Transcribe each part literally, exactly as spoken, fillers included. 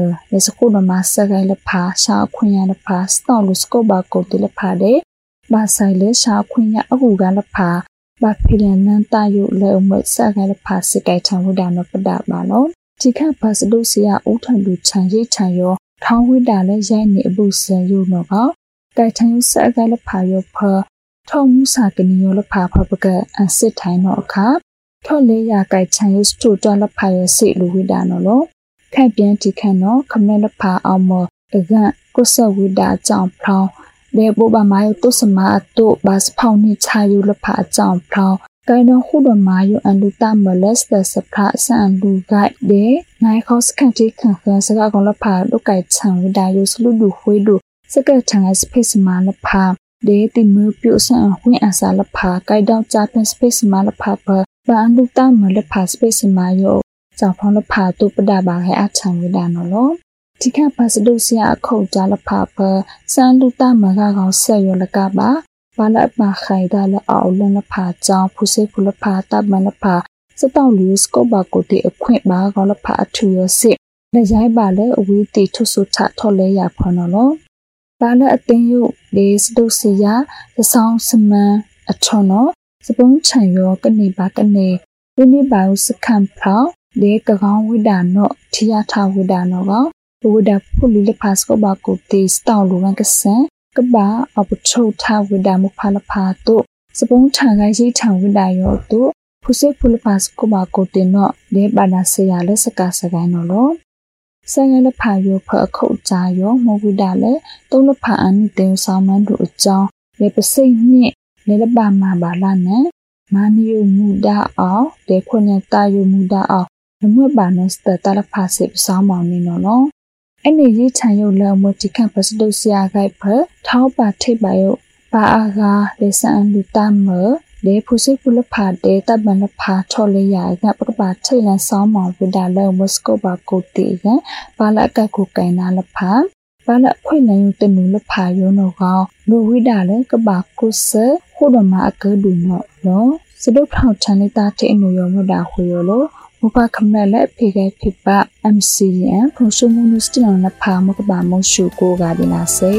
လေစကုဒမဆဂိုင်လဖာရှာခွင်ရလဖာစတောလူစကောဘာကိုတလဖာတဲ့ဘာဆိုင်လေရှာခွင်ရအခုကလဖာဘာဖီလန်နန်တာယုလေအမဆဂိုင်လဖာစကိုင်ထံဝဒနပဒပါလောဒီခဘစဒုစီယာဦးထံလူခြံရိတ်ခြံရောထောင်းဝိတာလည်းရိုက်နေအပုစံယုနောကကိုင်ထံစအကလည်းဖာရောဖထောင်းမှုစာကနီရောလဖာဖပကအစစ်ထိုင်းတော့အခါထော်လေးရကိုင်ချံယုစတူတော်လဖာရစိလူဝိတာနော်လို့ခန့်ပြန်တီခန့်နော်ခမလဖာအောင်မတကကုဆဝိတာအကြောင်းဖောင်းလေဘောဘာမာယတုစမာအတုဘတ်ဖောင်းနိချာယုလဖာအကြောင်းဖောင်းကိုင်တော့ခုဒမာယုအန်လူတာမလက်စတစဖာဆန်လူဂိုက်ဒေနိုင်ခေါစကန်တီခန့်ခန့်စကားကောင်လဖာလုကိုင်ချံဝိတာယုစလူလူခွေးလူစကတ်ချံစပေစမာလဖာဒေတိမပြုဆန်ဝင်းအစာလဖာကိုင်တော့ဂျာပန်စပေစမာလဖာပဘာအန်လူတာမလက်ဖာစပေစမာယုကြောင့်ဖောင်းလဖာတုပဒပါဟဲအချံဝိတာနော်လို့ဒီခပါစဒုစီယာအခုတ်ကြလဖာပစန်လူတာမကကောင်ဆက်ရလကပါဘာလအပခိုင်ဒါလအောင်လလဖာကြောင့်ဖုစေဖုလဖာတမလဖာစတောက်လီစကောဘာကိုတီအခွင့်ပါကောင်လဖာအထူရစစ်လက်ရိုက်ပါလေအဝီတီထုဆုထထော်လဲရဖနော်လို့ဘာလအတင်းယုဒေစဒုစီယာသဆောင်စမန်အထောနော်စပုံးချံရောကနေပါကနေဝိနိဘာယုစခံဖောင်းလေကကောင်ဝိဒါနော့ထီယာထဝိဒါနောကဝိဒါဖုလီလဖာစကောဘာကိုတီစတောက်လူဝန်ကဆန်ကဘာအပချုထဝိဒါမဖာလဖာတုစပုံးထံခိုင်ရှိထံဝိဒါယောတုဖုစေဖုလဖာစကောဘာကိုတီနော့လေဘာနာဆေယာလက်စကာစကိုင်းနော်လောဆိုင်ရလဖာယောဖအခုတ်ကြယောမဝိဒါလေတုံးလဖာအန်နီတင်ဆောင်မန်တို့အကြောင်းလေပစိတ်နှစ်လေလပမာဘာလာနဲ့မာနီယမူဒါအောင်ဒေခွနဲ့တာယမူဒါအောင်နမဘာနစတတလဖာစေပဆောင်မောင်နေနော်နော်အနေကြီးချံရုပ်လမတိခန့်ပစဒုစီယာဂိုက်ဖထောက်ပါထိပ်ပါယုပါအာဂါလေဆန်လူတမလေဖုစိဖုလဖာဒေတဘန်လဖာချော်လေးရကပကပါထိတ်လန်ဆောင်မောင်ဝဒါလမစကောဘာကိုတီကပါလကကုကိုင်နာလဖာပါလခွေလန်ယုတနုလဖာယောနောကောလူဝိဒါလေကဘာကုဆခုဒမအကဒုနောလောစဒုဖောက်ချန်နေတာတဲ့အနုယောမဒါခွေယောလောမပခမလက်ဖေကဖိပ M C N ဖုန်ရှုံမနုစတနနဖာမကဘာမရှုကိုကဒီနာစေ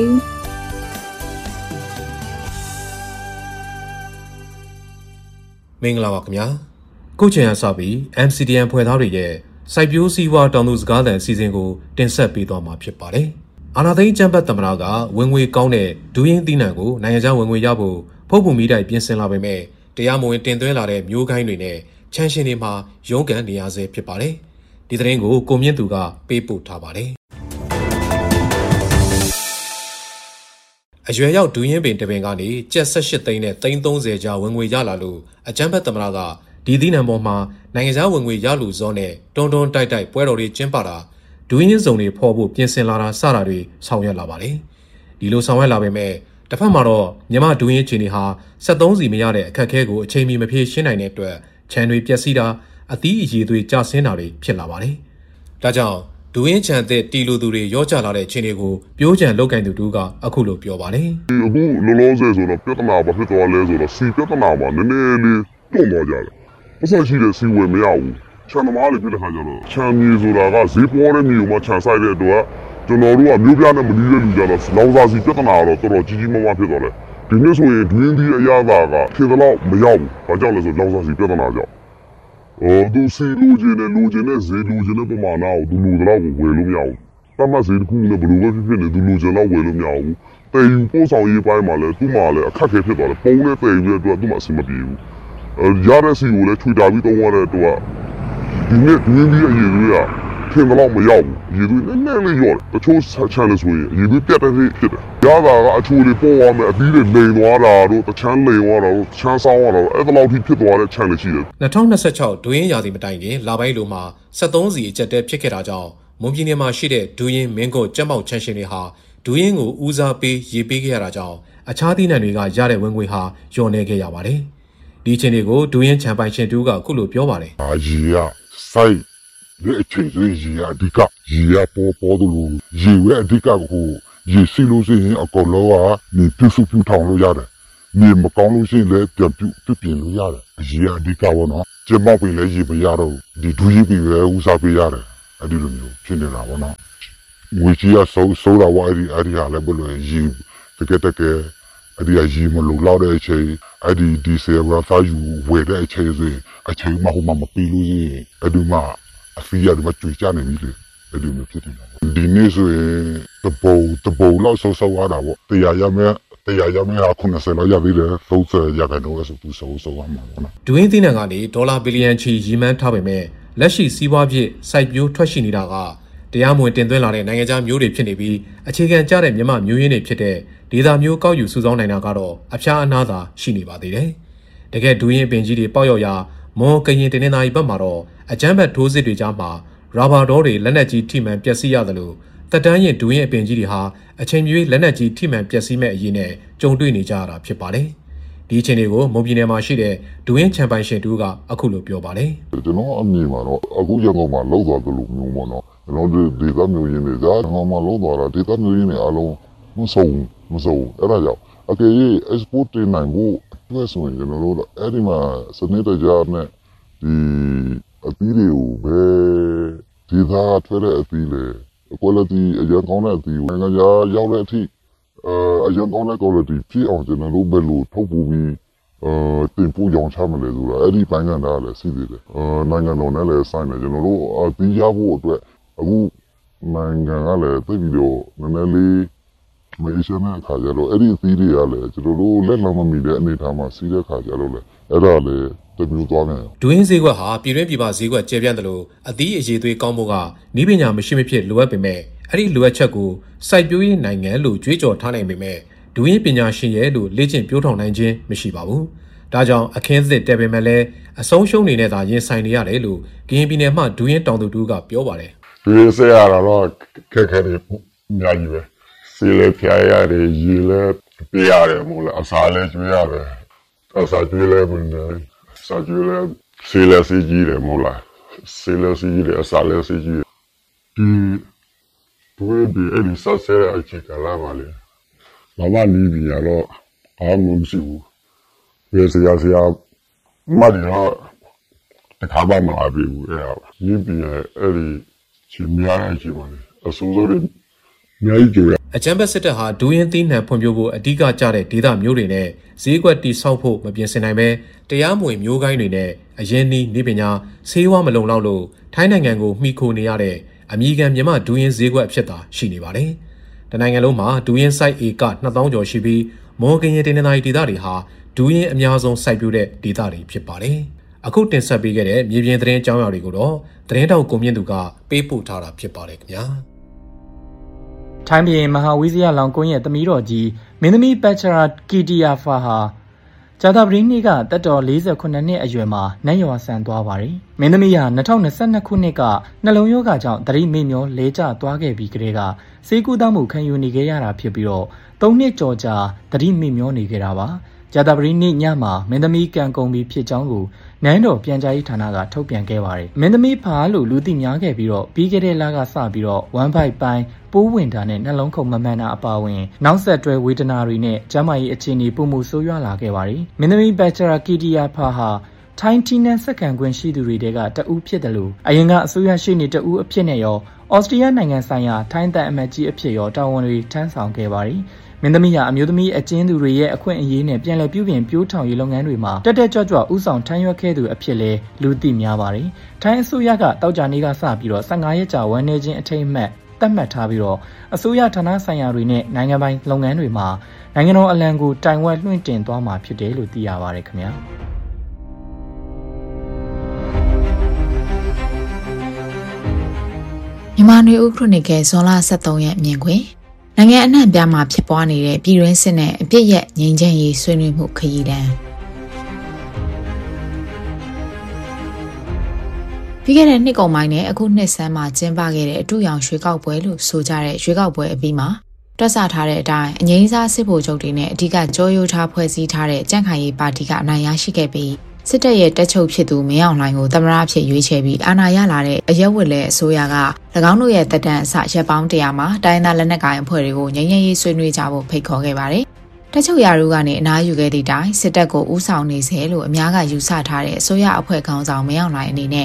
မင်္ဂလာပါခင်ဗျာခုချိန်ရစပြီး M C D N ဖွဲ့သားတွေရဲ့စိုက်ပျိုးစည်းဝါးတောင်သူစကားသံအစီအစဉ်ကိုတင်ဆက်ပေးသွားမှာဖြစ်ပါတယ်အာနာသိန်းကျမ်းပတ်သမ္မတကဝင်ငွေကောင်းတဲ့ဒူးရင်းသီးနှံကိုနိုင်ငံခြားဝင်ငွေရဖို့ဖုတ်ပုံမိတိုင်ပြင်ဆင်လာပေမဲ့တရားမဝင်တင်သွင်းလာတဲ့မျိုးခိုင်းတွေနဲ့ချမ်းရှင်တွေမှာရုန်းကန်နေရဆဲဖြစ်ပါတယ်ဒီသတင်းကိုကိုမြင့်သူကပေးပို့ထားပါတယ်အရွယ်ရောက်ဒူးရင်ပင်တပင်ကနေကျပ်၁၈သိန်းနဲ့သိန်း၃၀ကျာဝင်ငွေရလာလို့အကြမ်းဖက်သမ္မတကဒီသီးနှံပေါ်မှာနိုင်ငံခြားဝင်ငွေရလူစောနဲ့တွန်းတွန်းတိုက်တိုက်ပွဲတော်တွေကျင်းပတာဒူးရင်စုံတွေဖော်ဖို့ပြင်ဆင်လာတာစတာတွေဆောင်ရွက်လာပါတယ်ဒီလိုဆောင်ရွက်လာပေမဲ့တစ်ဖက်မှာတော့မြန်မာဒူးရင်ချင်းတွေဟာစက်သုံးစီမရတဲ့အခက်အခဲကိုအချိန်မီမဖြေရှင်းနိုင်တဲ့အတွက်ခြံတွေပျက်စီးတာအသီးအရေတွေကျဆင်းတာတွေဖြစ်လာပါတယ်။ဒါကြောင့်ဒူးရင်ခြံတဲ့တီလိုသူတွေရောကြလာတဲ့ခြေတွေကိုပြိုးခြံလောက်ကင်သူတို့ကအခုလိုပြောပါတယ်။အခုလောလောဆယ်ဆိုတော့ပြဿနာဘာဖြစ်သွားလဲဆိုတော့စီပြဿနာပါနည်းနည်းလေးတွန့်သွားကြတယ်။ပတ်စံရှိတဲ့စီဝယ်မရဘူး။ခြံသမားတွေပြတဲ့ခါကျတော့ခြံမြေဆိုတာကဈေးပေါ်တဲ့မြေမှာခြံဆိုင်တဲ့အတွက်ကျွန်တော်တို့ကမျိုးပြားနဲ့မနီးတဲ့လူကြတော့လောင်စာစီပြဿနာတော့တော်တော်ကြီးကြီးမားမားဖြစ်သွားတယ်။ဒီနေ့ဆိုရင်ဒွင်းဒီအရာသာကခေတလောက်မရောက်ဘူး။ဘာကြောင့်လဲဆိုလောင်စာစီပြဿနာကြောင့်အော်သူစီလူချင်းနဲ့လူချင်းနဲ့ဈေးလူချင်းနဲ့ပမာဏကိုသူလူတော့ကိုဝယ်လို့မရဘူး။တမဈေးတစ်ခုနဲ့ဘယ်လိုပဲဖြစ်ဖြစ်နေသူလူချင်းတော့ဝယ်လို့မရဘူး။တည်ယူပို့ဆောင်ရေးပိုင်းမှာလည်းသူ့မှာလည်းအခက်အခဲဖြစ်သွားတယ်။ပုံနဲ့တည်ယူတဲ့အတွက်သူ့မှာအဆင်မပြေဘူး။အဲရတဲ့စီကိုလည်းထွေတာပြီးသုံးရတဲ့အတွက်ဒီနေ့ဒွင်းဒီအရေးတွေကထင်တော့မရောက်ဘူး။ရေသွေးနည်းနည်းလေးရော့တယ်။တချို့ချမ်းလို့ဆိုရင်ရေသွေးပြတ်တဲ့ဖြစ်တယ်။ရတာကအချိုးတွေပေါ်သွားမယ်အသီးတွေလိန်သွားတာတို့တချမ်းလိန်သွားတာတို့ချမ်းဆောင်းသွားတာတို့အဲ့ဒါလောက်ထိဖြစ်သွားတဲ့ချမ်းတွေရှိတယ်။၂၀၂၆ဒူးရင်ရာသီမတိုင်ခင်လပိုင်းလိုမှာစက်သုံးစီအကျက်တဲဖြစ်ခဲ့တာကြောင့်မွန်ပြည်နယ်မှာရှိတဲ့ဒူးရင်မင်းကုတ်ကျက်မောက်ချမ်းရှင်တွေဟာဒူးရင်ကိုဦးစားပေးရေပေးခဲ့ရတာကြောင့်အခြားသီးနှံတွေကရတဲ့ဝင်ငွေဟာလျော့နေခဲ့ရပါတယ်။ဒီအချိန်တွေကိုဒူးရင်ချန်ပိုင်ရှင်တူကအခုလိုပြောပါတယ်။အာရေရစိုက်ဒီအချိန်တွေရေအဓိကရေရပေါ်ပေါ်တို့လို့ရေဝဲအဓိကကိုရေစီလို့ရှိရင်အကောင်လုံးကနေပြုစုပြုထောင်လို့ရတယ်။မြေမကောင်းလို့ရှိရင်လည်းပြန်ပြုပြပြင်လို့ရတယ်။ရေအဓိကဘောနော်။ကျမောက်ပင်လည်းရေမရတော့ဒီဒူးရေပင်လည်းဦးစားပေးရတယ်။အဲ့ဒီလိုမျိုးဖြစ်နေတာဘောနော်။ငွေကြီးကစိုးစိုးတာဝါဒီအဲ့ဒီဟာလည်းဘလို့ရီတကယ်တကယ်အဲ့ဒီရီမလို့လောက်တဲ့အချိန်အဲ့ဒီဒီဆေဘရာသားယူဝယ်တဲ့အချိန်ဆိုအချိန်မှဟိုမှမပြီးလို့ရင်အဲ့ဒီမှာအဖီးရဒီမှာကြွေချနေပြီလေအဲ့ဒီမျိုးဖြစ်နေတာဒီနေ့ဆိုရင်တပုံတပုံလောက်ဆောဆောရတာပေါ့တရားရမယ်တရားရမယ်အခုနှစ်ဆယ်လောက်ရပြီလေသုံးဆယ်ရခိုင်တော့ဆိုသူဆောဆောရမှာပေါ့နော်ဒူးင်းသီးနှံကနေဒေါ်လာဘီလီယံချီရည်မှန်းထားပေမဲ့လက်ရှိစီးပွားဖြစ်စိုက်ပျိုးထွက်ရှိနေတာကတရားမဝင်တင်သွင်းလာတဲ့နိုင်ငံခြားမျိုးတွေဖြစ်နေပြီးအခြေခံကျတဲ့မြန်မာမျိုးရင်းတွေဖြစ်တဲ့ဒေသမျိုးကောက်ယူစုဆောင်းနိုင်တာကတော့အဖျားအနားသာရှိနေပါသေးတယ်။တကယ်ဒူးရင်ပင်ကြီးတွေပေါက်ရောက်ရာမွန်ကရင်တင်နေသားဘက်မှာတော့အကြမ်းဖက်ထိုးစစ်တွေကြားမှာရာဘာဒေါတွေလက်နက်ကြီးထိမှန်ပျက်စီးရတယ်လို့တက်တန်းရင်ဒူးရင်အပင်ကြီးတွေဟာအချိန်မရွေးလက်နက်ကြီးထိမှန်ပျက်စီးမဲ့အရေးနဲ့ကြုံတွေ့နေကြရတာဖြစ်ပါတယ်။ဒီအချိန်တွေကိုမွန်ပြည်နယ်မှာရှိတဲ့ဒူးရင်ချန်ပိုင်ရှင်တူကအခုလိုပြောပါတယ်။ကျွန်တော်အမြင်မှာတော့အခုရန်ကုန်မှာလောက်သွားသလိုမျိုးပေါ့နော်။ကျွန်တော်တို့ဒေသမျိုးရင်းတွေဒါငါမှလောက်သွားတာဒေသမျိုးရင်းတွေအလုံးမဆုံးမဆုံးအဲ့ဒါကြောင့်အကယ်၍ export တင်နိုင်ဖို့အတွက်ဆိုရင်ကျွန်တော်တို့အဲ့ဒီမှာစနစ်တကျနဲ့ဒီအသီးတွေကိုပဲဒီသားထွက်တဲ့အသီးလေ quality အရင်ကောင်းတဲ့အသီးကိုနိုင်ငံခြားရောက်တဲ့အထိအအရင်ကောင်းတဲ့ quality ဖြစ်အောင်ကျွန်တော်တို့ဘယ်လိုထုတ်ပို့ပြီးအဲတင်ပို့ရောင်းချမလဲဆိုတာအဲ့ဒီပိုင်းကတည်းကလည်းစီးသေးတယ်အဲနိုင်ငံတော်နဲ့လည်းဆိုင်တယ်ကျွန်တော်တို့အသီးရဖို့အတွက်အခုနိုင်ငံကလည်းသိပြီးတော့နည်းနည်းလေးမေးစမ်းတဲ့ခါကျတော့အဲ့ဒီအသီးတွေကလည်းကျွန်တော်တို့လက်လောမမီတဲ့အနေအထားမှာစီးတဲ့ခါကျတော့လေအဲ့ဒါလည်းတမျိုးသွားမယ်ဒူးင်းဈေးကွက်ဟာပြည်တွင်းပြည်ပဈေးကွက်ကျယ်ပြန့်တယ်လို့အသီးအရေးသွေးကောင်းဖို့ကဤပညာမရှိမဖြစ်လိုအပ်ပေမဲ့အဲ့ဒီလိုအပ်ချက်ကိုစိုက်ပျိုးရေးနိုင်ငံလို့ကြွေးကြော်ထားနိုင်ပေမဲ့ဒူးင်းပညာရှင်ရဲ့လို့လေ့ကျင့်ပြောထောင်နိုင်ခြင်းမရှိပါဘူးဒါကြောင့်အခင်းစစ်တက်ပေမဲ့လည်းအဆုံးရှုံးနေနဲ့သာရင်ဆိုင်နေရတယ်လို့ကရင်ပြည်နယ်မှဒူးင်းတောင်သူတူကပြောပါတယ်ဒူးင်းဆက်ရတော့ခက်ခဲတယ်အများကြီးပဲစီလေဖျားရတယ်ရေလဲပြရတယ်မို့လားအစာလဲကျွေးရတယ်အစာကျွေးလဲမင်းစာကျွေးလဲစီလေစီကြီးတယ်မို့လားစီလေစီကြီးတယ်အစာလဲစီကြီးဒီဘယ်ဒီအဲ့ဒီဆက်ဆဲအချက်ကလာပါလေဘာမှနီးပြီရတော့အားမရှိဘူးဘယ်စရာစရာမဒီတော့တခါမှမလာပြီဘူးအဲ့ဒါရင်းပြီးအဲ့ဒီချီများအချီပါလေအစိုးရများကြီးကြရအချမ်းဘက်စစ်တပ်ဟာဒူးရင်သီးနှံဖွံ့ဖြိုးဖို့အဓိကကျတဲ့ဒေသမျိုးတွေနဲ့ဈေးကွက်တိဆောက်ဖို့မပြင်ဆင်နိုင်ပဲတရားမဝင်မျိုးကိုင်းတွေနဲ့အရင်နီးနေပညာဆေးဝါးမလုံလောက်လို့ထိုင်းနိုင်ငံကိုမှီခိုနေရတဲ့အမေရိကန်မြန်မာဒူးရင်ဈေးကွက်အဖြစ်သာရှိနေပါတယ်။တနိုင်ငံလုံးမှာဒူးရင်စိုက်ဧကနှစ်သောင်းကျော်ရှိပြီးမော်ကရင်တင်နေသားဒေသတွေဟာဒူးရင်အများဆုံးစိုက်ပျိုးတဲ့ဒေသတွေဖြစ်ပါတယ်။အခုတင်ဆက်ပေးခဲ့တဲ့မြေပြင်သတင်းအကြောင်းအရာတွေကိုတော့သတင်းတောက်ကိုမြင့်သူကပေးပို့ထားတာဖြစ်ပါတယ်ခင်ဗျာ။ထိုင်းပြည်မဟာဝိဇယလောင်ကွန်းရဲ့သမီးတော်ကြီးမင်းသမီးပတ်ချရာကီတီယာဖာဟာဂျာတာပရင်းနေ့ကတက်တော်၄၈နှစ်အရွယ်မှာနတ်ရွာဆန်သွားပါတယ်။မင်းသမီးဟာ၂၀၂၂ခုနှစ်ကနှလုံးရောဂါကြောင့်သတိမေ့မျောလဲကျသွားခဲ့ပြီးကတည်းကဆေးကုသမှုခံယူနေခဲ့ရတာဖြစ်ပြီးတော့၃နှစ်ကျော်ကြာသတိမေ့မျောနေခဲ့တာပါ။ဂျာတာပရင်းနေ့ညမှာမင်းသမီးကံကုန်ပြီးဖြစ်ကြောင်းကိုနန်းတော်ပြန်ကြားရေးဌာနကထုတ်ပြန်ခဲ့ပါတယ်။မင်းသမီးဖာလို့လူသိများခဲ့ပြီးတော့ပြီးခဲ့တဲ့လကစပြီးတော့ဝမ်ဘိုက်ပိုင်းပိုးဝင်တာနဲ့နှလုံးခုန်မမှန်တာအပါအဝင်နောက်ဆက်တွဲဝေဒနာတွေနဲ့ကျန်းမာရေးအခြေအနေပုံမှုဆိုးရွားလာခဲ့ပါတယ်။မင်းသမီးဘက်ချရာကီတီယာဖာဟာထိုင်းတီနန်စက္ကန့်ခွင့်ရှိသူတွေတဲကတဦးဖြစ်တယ်လို့အရင်ကအစိုးရရှိနေတဦးအဖြစ်နဲ့ရောဩစတြေးလျနိုင်ငံဆိုင်ရာထိုင်းတန်အမတ်ကြီးအဖြစ်ရောတာဝန်တွေထမ်းဆောင်ခဲ့ပါတယ်။မင်းသမီးဟာအမျိုးသမီးအကျဉ်းသူတွေရဲ့အခွင့်အရေးနဲ့ပြန်လည်ပြုပြင်ပြိုးထောင်ရေးလုပ်ငန်းတွေမှာတက်တက်ကြွကြွဥဆောင်ထမ်းရွက်ခဲ့သူအဖြစ်လဲလူသိများပါတယ်။ထိုင်းအစိုးရကတောက်ကြနေကစပြီးတော့၁၅ရက်ကြာဝန်နေခြင်းအထိမ်းအမှတ်သတ်မှတ်ထားပြီးတော့အစိုးရဌာနဆိုင်ရာတွေနဲ့နိုင်ငံပိုင်လုပ်ငန်းတွေမှာနိုင်ငံတော်အလံကိုတိုင်ဝက်လွှင့်တင်သွားမှာဖြစ်တယ်လို့သိရပါတယ်ခင်ဗျာမြန်မာနွေဦးခရိုနီကယ်ဇွန်လ၁၃ရက်မြင်ကွယ်နိုင်ငံအနှံ့ပြားမှာဖြစ်ပွားနေတဲ့ပြည်တွင်းစစ်နဲ့အပြစ်ရက်ငြိမ်းချမ်းရေးဆွေးနွေးမှုခရီးတန်းပြီးခဲ့တဲ့နှစ်ကုန်ပိုင်းနဲ့အခုနှစ်ဆန်းမှာကျင်းပခဲ့တဲ့အတူရောင်ရွှေကောက်ပွဲလို့ဆိုကြတဲ့ရွှေကောက်ပွဲအပြီးမှာတွက်ဆထားတဲ့အတိုင်းအငြိမ်းစားစစ်ဗိုလ်ချုပ်တွေနဲ့အဓိကကြောရိုးထားဖွဲ့စည်းထားတဲ့ကြံ့ခိုင်ရေးပါတီကအနိုင်ရရှိခဲ့ပြီးစစ်တပ်ရဲ့တက်ချုပ်ဖြစ်သူမင်းအောင်လှိုင်ကိုသမ္မတအဖြစ်ရွေးချယ်ပြီးအာဏာရလာတဲ့အရက်ဝတ်လဲအစိုးရက၎င်းတို့ရဲ့တပ်တန်းအစရက်ပေါင်းတရာမှာတိုင်းသားလက်နက်ကိုင်အဖွဲ့တွေကိုငြိမ်းချမ်းရေးဆွေးနွေးကြဖို့ဖိတ်ခေါ်ခဲ့ပါတယ်။တက်ချုပ်ရာထူးကနေအနားယူခဲ့သည့်တိုင်စစ်တပ်ကိုဦးဆောင်နေစေလို့အများကယူဆထားတဲ့အစိုးရအဖွဲ့ခေါင်းဆောင်မင်းအောင်လှိုင်အနေနဲ့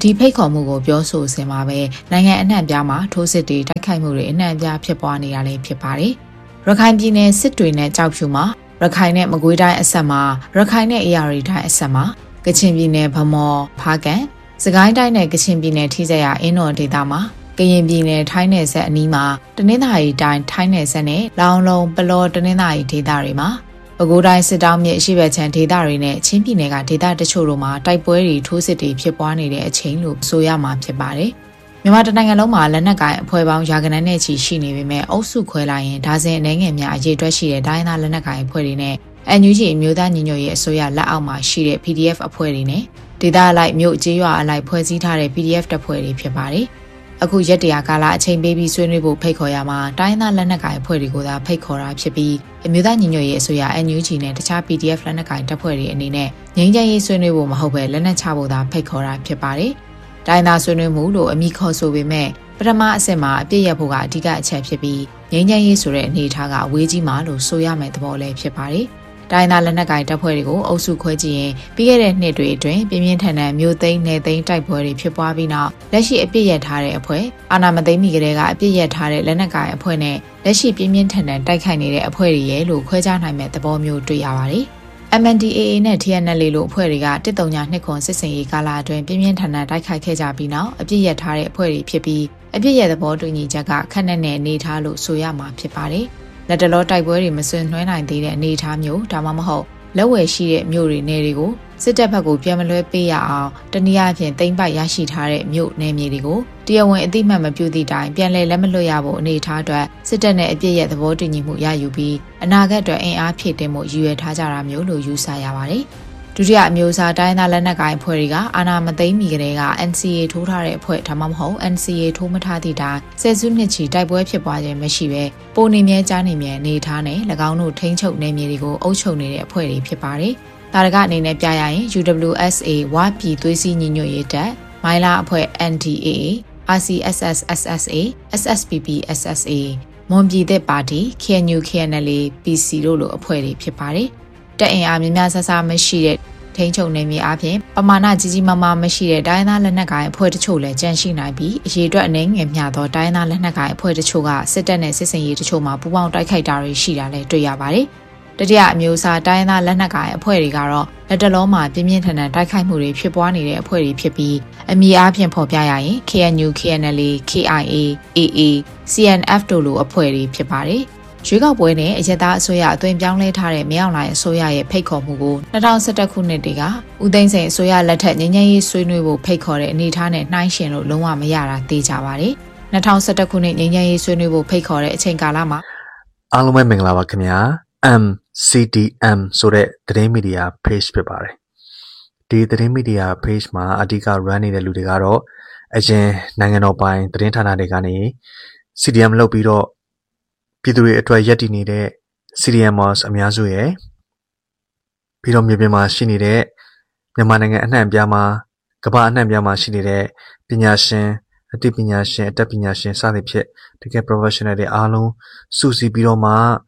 ဒီဖိတ်ခေါ်မှုကိုပြောဆိုစင်မှာပဲနိုင်ငံအနှံ့ပြားမှာထိုးစစ်တွေတိုက်ခိုက်မှုတွေအနှံ့ပြားဖြစ်ပွားနေတာလည်းဖြစ်ပါတယ်ရခိုင်ပြည်နယ်စစ်တွေနဲ့ကြောက်ဖြူမှာရခိုင်နဲ့မကွေးတိုင်းအဆက်မှာရခိုင်နဲ့အေရရီတိုင်းအဆက်မှာကချင်ပြည်နယ်ဗမော်ဖားကန်စကိုင်းတိုင်းနဲ့ကချင်ပြည်နယ်ထိစက်ရအင်းတော်ဒေသမှာကရင်ပြည်နယ်ထိုင်းနယ်ဆက်အနီးမှာတနင်္သာရီတိုင်းထိုင်းနယ်ဆက်နဲ့လောင်လုံးပလောတနင်္သာရီဒေသတွေမှာပဲခူးတိုင်းစစ်တောင်းမြစ်အရှိဘက်ခြမ်းဒေသတွေနဲ့ချင်းပြည်နယ်ကဒေသတချို့တို့မှာတိုက်ပွဲတွေထိုးစစ်တွေဖြစ်ပွားနေတဲ့အချိန်လို့ဆိုရမှာဖြစ်ပါတယ်။မြန်မာတိုင်းနိုင်ငံလုံးမှာလက်နက်ကိုင်အဖွဲ့ပေါင်းရာဂဏန်းနဲ့ချီရှိနေပေမဲ့အုပ်စုခွဲလိုက်ရင်ဒါဇင်အနေငယ်များအရေးအတွက်ရှိတဲ့ဒိုင်းသားလက်နက်ကိုင်အဖွဲ့တွေနဲ့ အန် ယူ ဂျီ အမျိုးသားညီညွတ်ရေးအစိုးရလက်အောက်မှာရှိတဲ့ ပီ ဒီ အက်ဖ် အဖွဲ့တွေနဲ့ဒေသအလိုက်မြို့ကျေးရွာအလိုက်ဖွဲ့စည်းထားတဲ့ ပီ ဒီ အက်ဖ် တပ်ဖွဲ့တွေဖြစ်ပါတယ်။အခုရက်တရာကာလအချိန်ပေးပြီးဆွေးနွေးဖို့ဖိတ်ခေါ်ရမှာတိုင်းသားလက်နက်ကိုင်အဖွဲ့တွေကိုသာဖိတ်ခေါ်တာဖြစ်ပြီးအမျိုးသားညီညွတ်ရေးအစိုးရ အန် ယူ ဂျီ နဲ့တခြား ပီ ဒီ အက်ဖ် လက်နက်ကိုင်တပ်ဖွဲ့တွေအနေနဲ့ငြိမ်းချမ်းရေးဆွေးနွေးဖို့မဟုတ်ပဲလက်နက်ချဖို့သာဖိတ်ခေါ်တာဖြစ်ပါတယ်။တိုင်းသားဆွေးနွေးမှုလို့အမည်ခေါ်ဆိုပေမဲ့ပထမအဆင့်မှာအပြည့်ရဖို့ကအဓိကအချက်ဖြစ်ပြီးငြိမ်းချမ်းရေးဆိုတဲ့အနေအထားကအဝေးကြီးမှာလို့ဆိုရမယ့်သဘောလည်းဖြစ်ပါတယ်။တိုင်းသားလက်နက်ကိုင်တပ်ဖွဲ့တွေကိုအုပ်စုခွဲကြည့်ရင်ပြီးခဲ့တဲ့နှစ်တွေအတွင်းပြင်းပြင်းထန်ထန်မျိုးသိမ်းနယ်သိမ်းတိုက်ပွဲတွေဖြစ်ပွားပြီးနောက်လက်ရှိအပြည့်ရထားတဲ့အဖွဲ့အာဏာမသိမ်းမီကတည်းကအပြည့်ရထားတဲ့လက်နက်ကိုင်အဖွဲ့နဲ့လက်ရှိပြင်းပြင်းထန်ထန်တိုက်ခိုက်နေတဲ့အဖွဲ့တွေရဲ့လို့ခွဲခြားနိုင်မဲ့သဘောမျိုးတွေ့ရပါတယ်။ အမ် အန် ဒီ အေ အေ နဲ့ တီ အန် အယ်လ် အေ လို့အဖွဲ့တွေကတစ်တုံညာနှစ်ခွန်စစ်စင်ရေးကာလအတွင်းပြင်းပြင်းထန်ထန်တိုက်ခိုက်ခဲ့ကြပြီးနောက်အပြည့်ရထားတဲ့အဖွဲ့တွေဖြစ်ပြီးအပြည့်ရသဘောတူညီချက်ကခက်နဲ့နဲ့အနေထားလို့ဆိုရမှာဖြစ်ပါတယ်။လက်တလောတိုက်ပွဲတွေမစွန့်နှွှဲနိုင်သေးတဲ့အနေအထားမျိုးဒါမှမဟုတ်လက်ဝယ်ရှိတဲ့မြို့တွေနယ်တွေကိုစစ်တပ်ဘက်ကိုပြန်မလွှဲပေးရအောင်တနည်းအားဖြင့်သိမ်းပိုက်ရရှိထားတဲ့မြို့နယ်မြေတွေကိုတရားဝင်အသိမှတ်မပြုသည့်တိုင်ပြန်လည်လက်မလွှတ်ရဖို့အနေအထားအတွက်စစ်တပ်နဲ့အပြည့်ရဲ့သဘောတူညီမှုရယူပြီးအနာဂတ်အတွက်အင်အားဖြည့်တင်မှုရည်ရွယ်ထားကြတာမျိုးလို့ယူဆရပါတယ်။ဒုတိယအမျိုးအစားတိုင်းသားလက်နက်ကိုင်အဖွဲ့တွေကအာဏာမသိမ်းမီကတည်းက အန် စီ အေ ထိုးထားတဲ့အဖွဲ့ဒါမှမဟုတ် အန် စီ အေ ထိုးမထားသည့်တိုင်ဆယ်စုနှစ်ချီတိုက်ပွဲဖြစ်ပွားခြင်းမရှိဘဲပိုနေမြဲကြားနေမြဲအနေထားနဲ့၎င်းတို့ထိန်းချုပ်နယ်မြေတွေကိုအုပ်ချုပ်နေတဲ့အဖွဲ့တွေဖြစ်ပါတယ်။ဒါရကအနေနဲ့ပြရရင် ယူ ဒဗလျူ အက်စ် အေ ဝါပြည်သွေးစည်းညီညွတ်ရေးတပ်မိုင်းလာအဖွဲ့ အန် ဒီ အေ အေ အာ စီ အက်စ် အက်စ် အက်စ် အက်စ် အေ အက်စ် အက်စ် ပီ ပီ အက်စ် အက်စ် အေ မွန်ပြည်သက်ပါတီ ကေ အန် ယူ ကေ အန် အယ်လ် အေ ပီ စီ တို့လိုအဖွဲ့တွေဖြစ်ပါတယ်။တပ်အင်အားများများဆဆမရှိတဲ့ထိန်းချုပ်နေမြေအပြင်ပမာဏကြီးကြီးမားမားမရှိတဲ့တိုင်းသားလက်နက်ကိုင်အဖွဲ့တချို့လည်းကြန့်ရှိနိုင်ပြီးအရေးအတွက်အနေငယ်မျှသောတိုင်းသားလက်နက်ကိုင်အဖွဲ့တချို့ကစစ်တပ်နဲ့စစ်စင်ရေးတချို့မှာပူးပေါင်းတိုက်ခိုက်တာတွေရှိတာလည်းတွေ့ရပါတယ်။တတိယအမျိုးအစားတိုင်းသားလက်နက်ကိုင်အဖွဲ့တွေကတော့လက်တလုံးမှာပြင်းပြင်းထန်ထန်တိုက်ခိုက်မှုတွေဖြစ်ပွားနေတဲ့အဖွဲ့တွေဖြစ်ပြီးအမည်အားဖြင့်ဖော်ပြရရင် ကေ အန် ယူ ကေ အန် အယ်လ် အေ ကေ အိုင် အေ အေ အေ စီ အန် အက်ဖ် တို့လိုအဖွဲ့တွေဖြစ်ပါတယ်။ရွေးကောက်ပွဲနဲ့အရက်သားအစိုးရအသွင်ပြောင်းလဲထားတဲ့မြောက်လိုင်းအစိုးရရဲ့ဖိတ်ခေါ်မှုကို၂၀၁၁ခုနှစ်တည်းကဦးသိန်းစိန်အစိုးရလက်ထက်ငြိမ်းချမ်းရေးဆွေးနွေးဖို့ဖိတ်ခေါ်တဲ့အနေအထားနဲ့နှိုင်းယှဉ်လို့လုံးဝမရတာသိကြပါတယ်။၂၀၁၁ခုနှစ်ငြိမ်းချမ်းရေးဆွေးနွေးဖို့ဖိတ်ခေါ်တဲ့အချိန်ကာလမှာအားလုံးပဲမင်္ဂလာပါခင်ဗျာ အမ် စီ တီ အမ် ဆိုတဲ့သတင်းမီဒီယာ page ဖြစ်ပါတယ်။ဒီသတင်းမီဒီယာ page မှာအဓိက run နေတဲ့လူတွေကတော့အရင်နိုင်ငံတော်ပိုင်သတင်းဌာနတွေကနေ စီ ဒီ အမ် လုပ်ပြီးတော့ပြည်သူတွေအတွက်ရည်တည်နေတဲ့ စီ ဒီ အမ် အများစုရဲ့ပြီးတော့မြေပြင်မှာရှိနေတဲ့မြန်မာနိုင်ငံအနှံ့အပြားမှာကမ္ဘာအနှံ့အပြားမှာရှိနေတဲ့ပညာရှင်အသိပညာရှင်အတတ်ပညာရှင်စသဖြင့်တကယ် professional တွေအားလုံးစုစည်းပြီးတော့မှ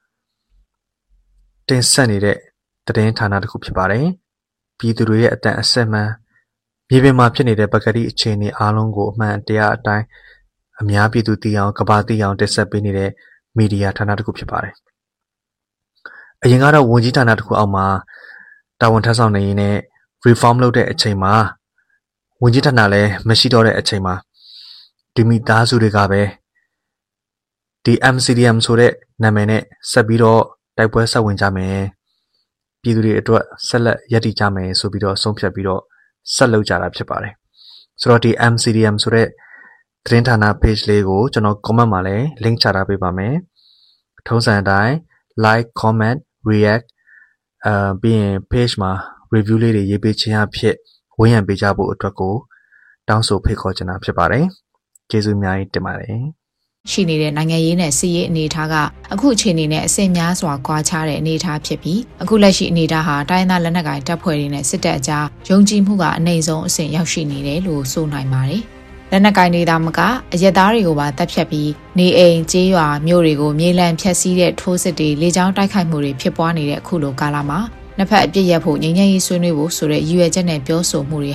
တင်ဆက်နေတဲ့သတင်းဌာနတစ်ခုဖြစ်ပါတယ်။ပြည်သူတွေရဲ့အတန်အဆက်မှန်မြေပြင်မှာဖြစ်နေတဲ့ပကတိအခြေအနေအားလုံးကိုအမှန်တရားအတိုင်းအများပြည်သူသိအောင်ကမ္ဘာသိအောင်တင်ဆက်ပေးနေတဲ့မီဒီယာဌာနတစ်ခုဖြစ်ပါတယ်။အရင်ကတော့ဝန်ကြီးဌာနတစ်ခုအောက်မှာတာဝန်ထမ်းဆောင်နေရင်းနဲ့ reform လုပ်တဲ့အချိန်မှာဝန်ကြီးဌာနလည်းမရှိတော့တဲ့အချိန်မှာဒီမိသားစုတွေကပဲဒီ အမ် စီ ဒီ အမ် ဆိုတဲ့နာမည်နဲ့ဆက်ပြီးတော့တိုက်ပွဲဆက်ဝင်ကြမယ်။ပြည်သူတွေအတွက်ဆက်လက်ရည်တည်ကြမယ်ဆိုပြီးတော့ဆုံးဖြတ်ပြီးတော့ဆက်လုပ်ကြတာဖြစ်ပါတယ်။ဆိုတော့ဒီ အမ် စီ ဒီ အမ် ဆိုတဲ့သတင်းဌာန page လေးကိုကျွန်တော် comment မှာလည်း link ချထားပေးပါမယ်။ထုံးစံအတိုင်း like comment react အာပြီးရင် page မှာ review လေးတွေရေးပေးခြင်းအဖြစ်ဝန်းရံပေးကြဖို့အတွက်ကိုတောင်းဆိုဖိတ်ခေါ်ချင်တာဖြစ်ပါတယ်။ကျေးဇူးအများကြီးတင်ပါတယ်။ရှိနေတဲ့နိုင်ငံရေးနဲ့စီးရေးအနေအထားကအခုအခြေအနေနဲ့အဆင့်များစွာကွာခြားတဲ့အနေအထားဖြစ်ပြီးအခုလက်ရှိအနေအထားဟာတိုင်းသားလက်နက်ကိုင်တပ်ဖွဲ့တွေနဲ့စစ်တပ်အကြားယုံကြည်မှုကအနှိမ့်ဆုံးအဆင့်ရောက်ရှိနေတယ်လို့ဆိုနိုင်ပါတယ်။လက်နက်ကိုင်တွေသာမကအရက်သားတွေကိုပါတပ်ဖြတ်ပြီးနေအိမ်ကျေးရွာမြို့တွေကိုမြေလံဖျက်ဆီးတဲ့ထိုးစစ်တွေလေကြောင်းတိုက်ခိုက်မှုတွေဖြစ်ပွားနေတဲ့အခုလိုကာလမှာနှစ်ဖက်အပြစ်ရဖို့ငြိမ်းချမ်းရေးဆွေးနွေးဖို့ဆိုတဲ့ရည်ရွယ်ချက်နဲ့ပြောဆိုမှုတွေဟာ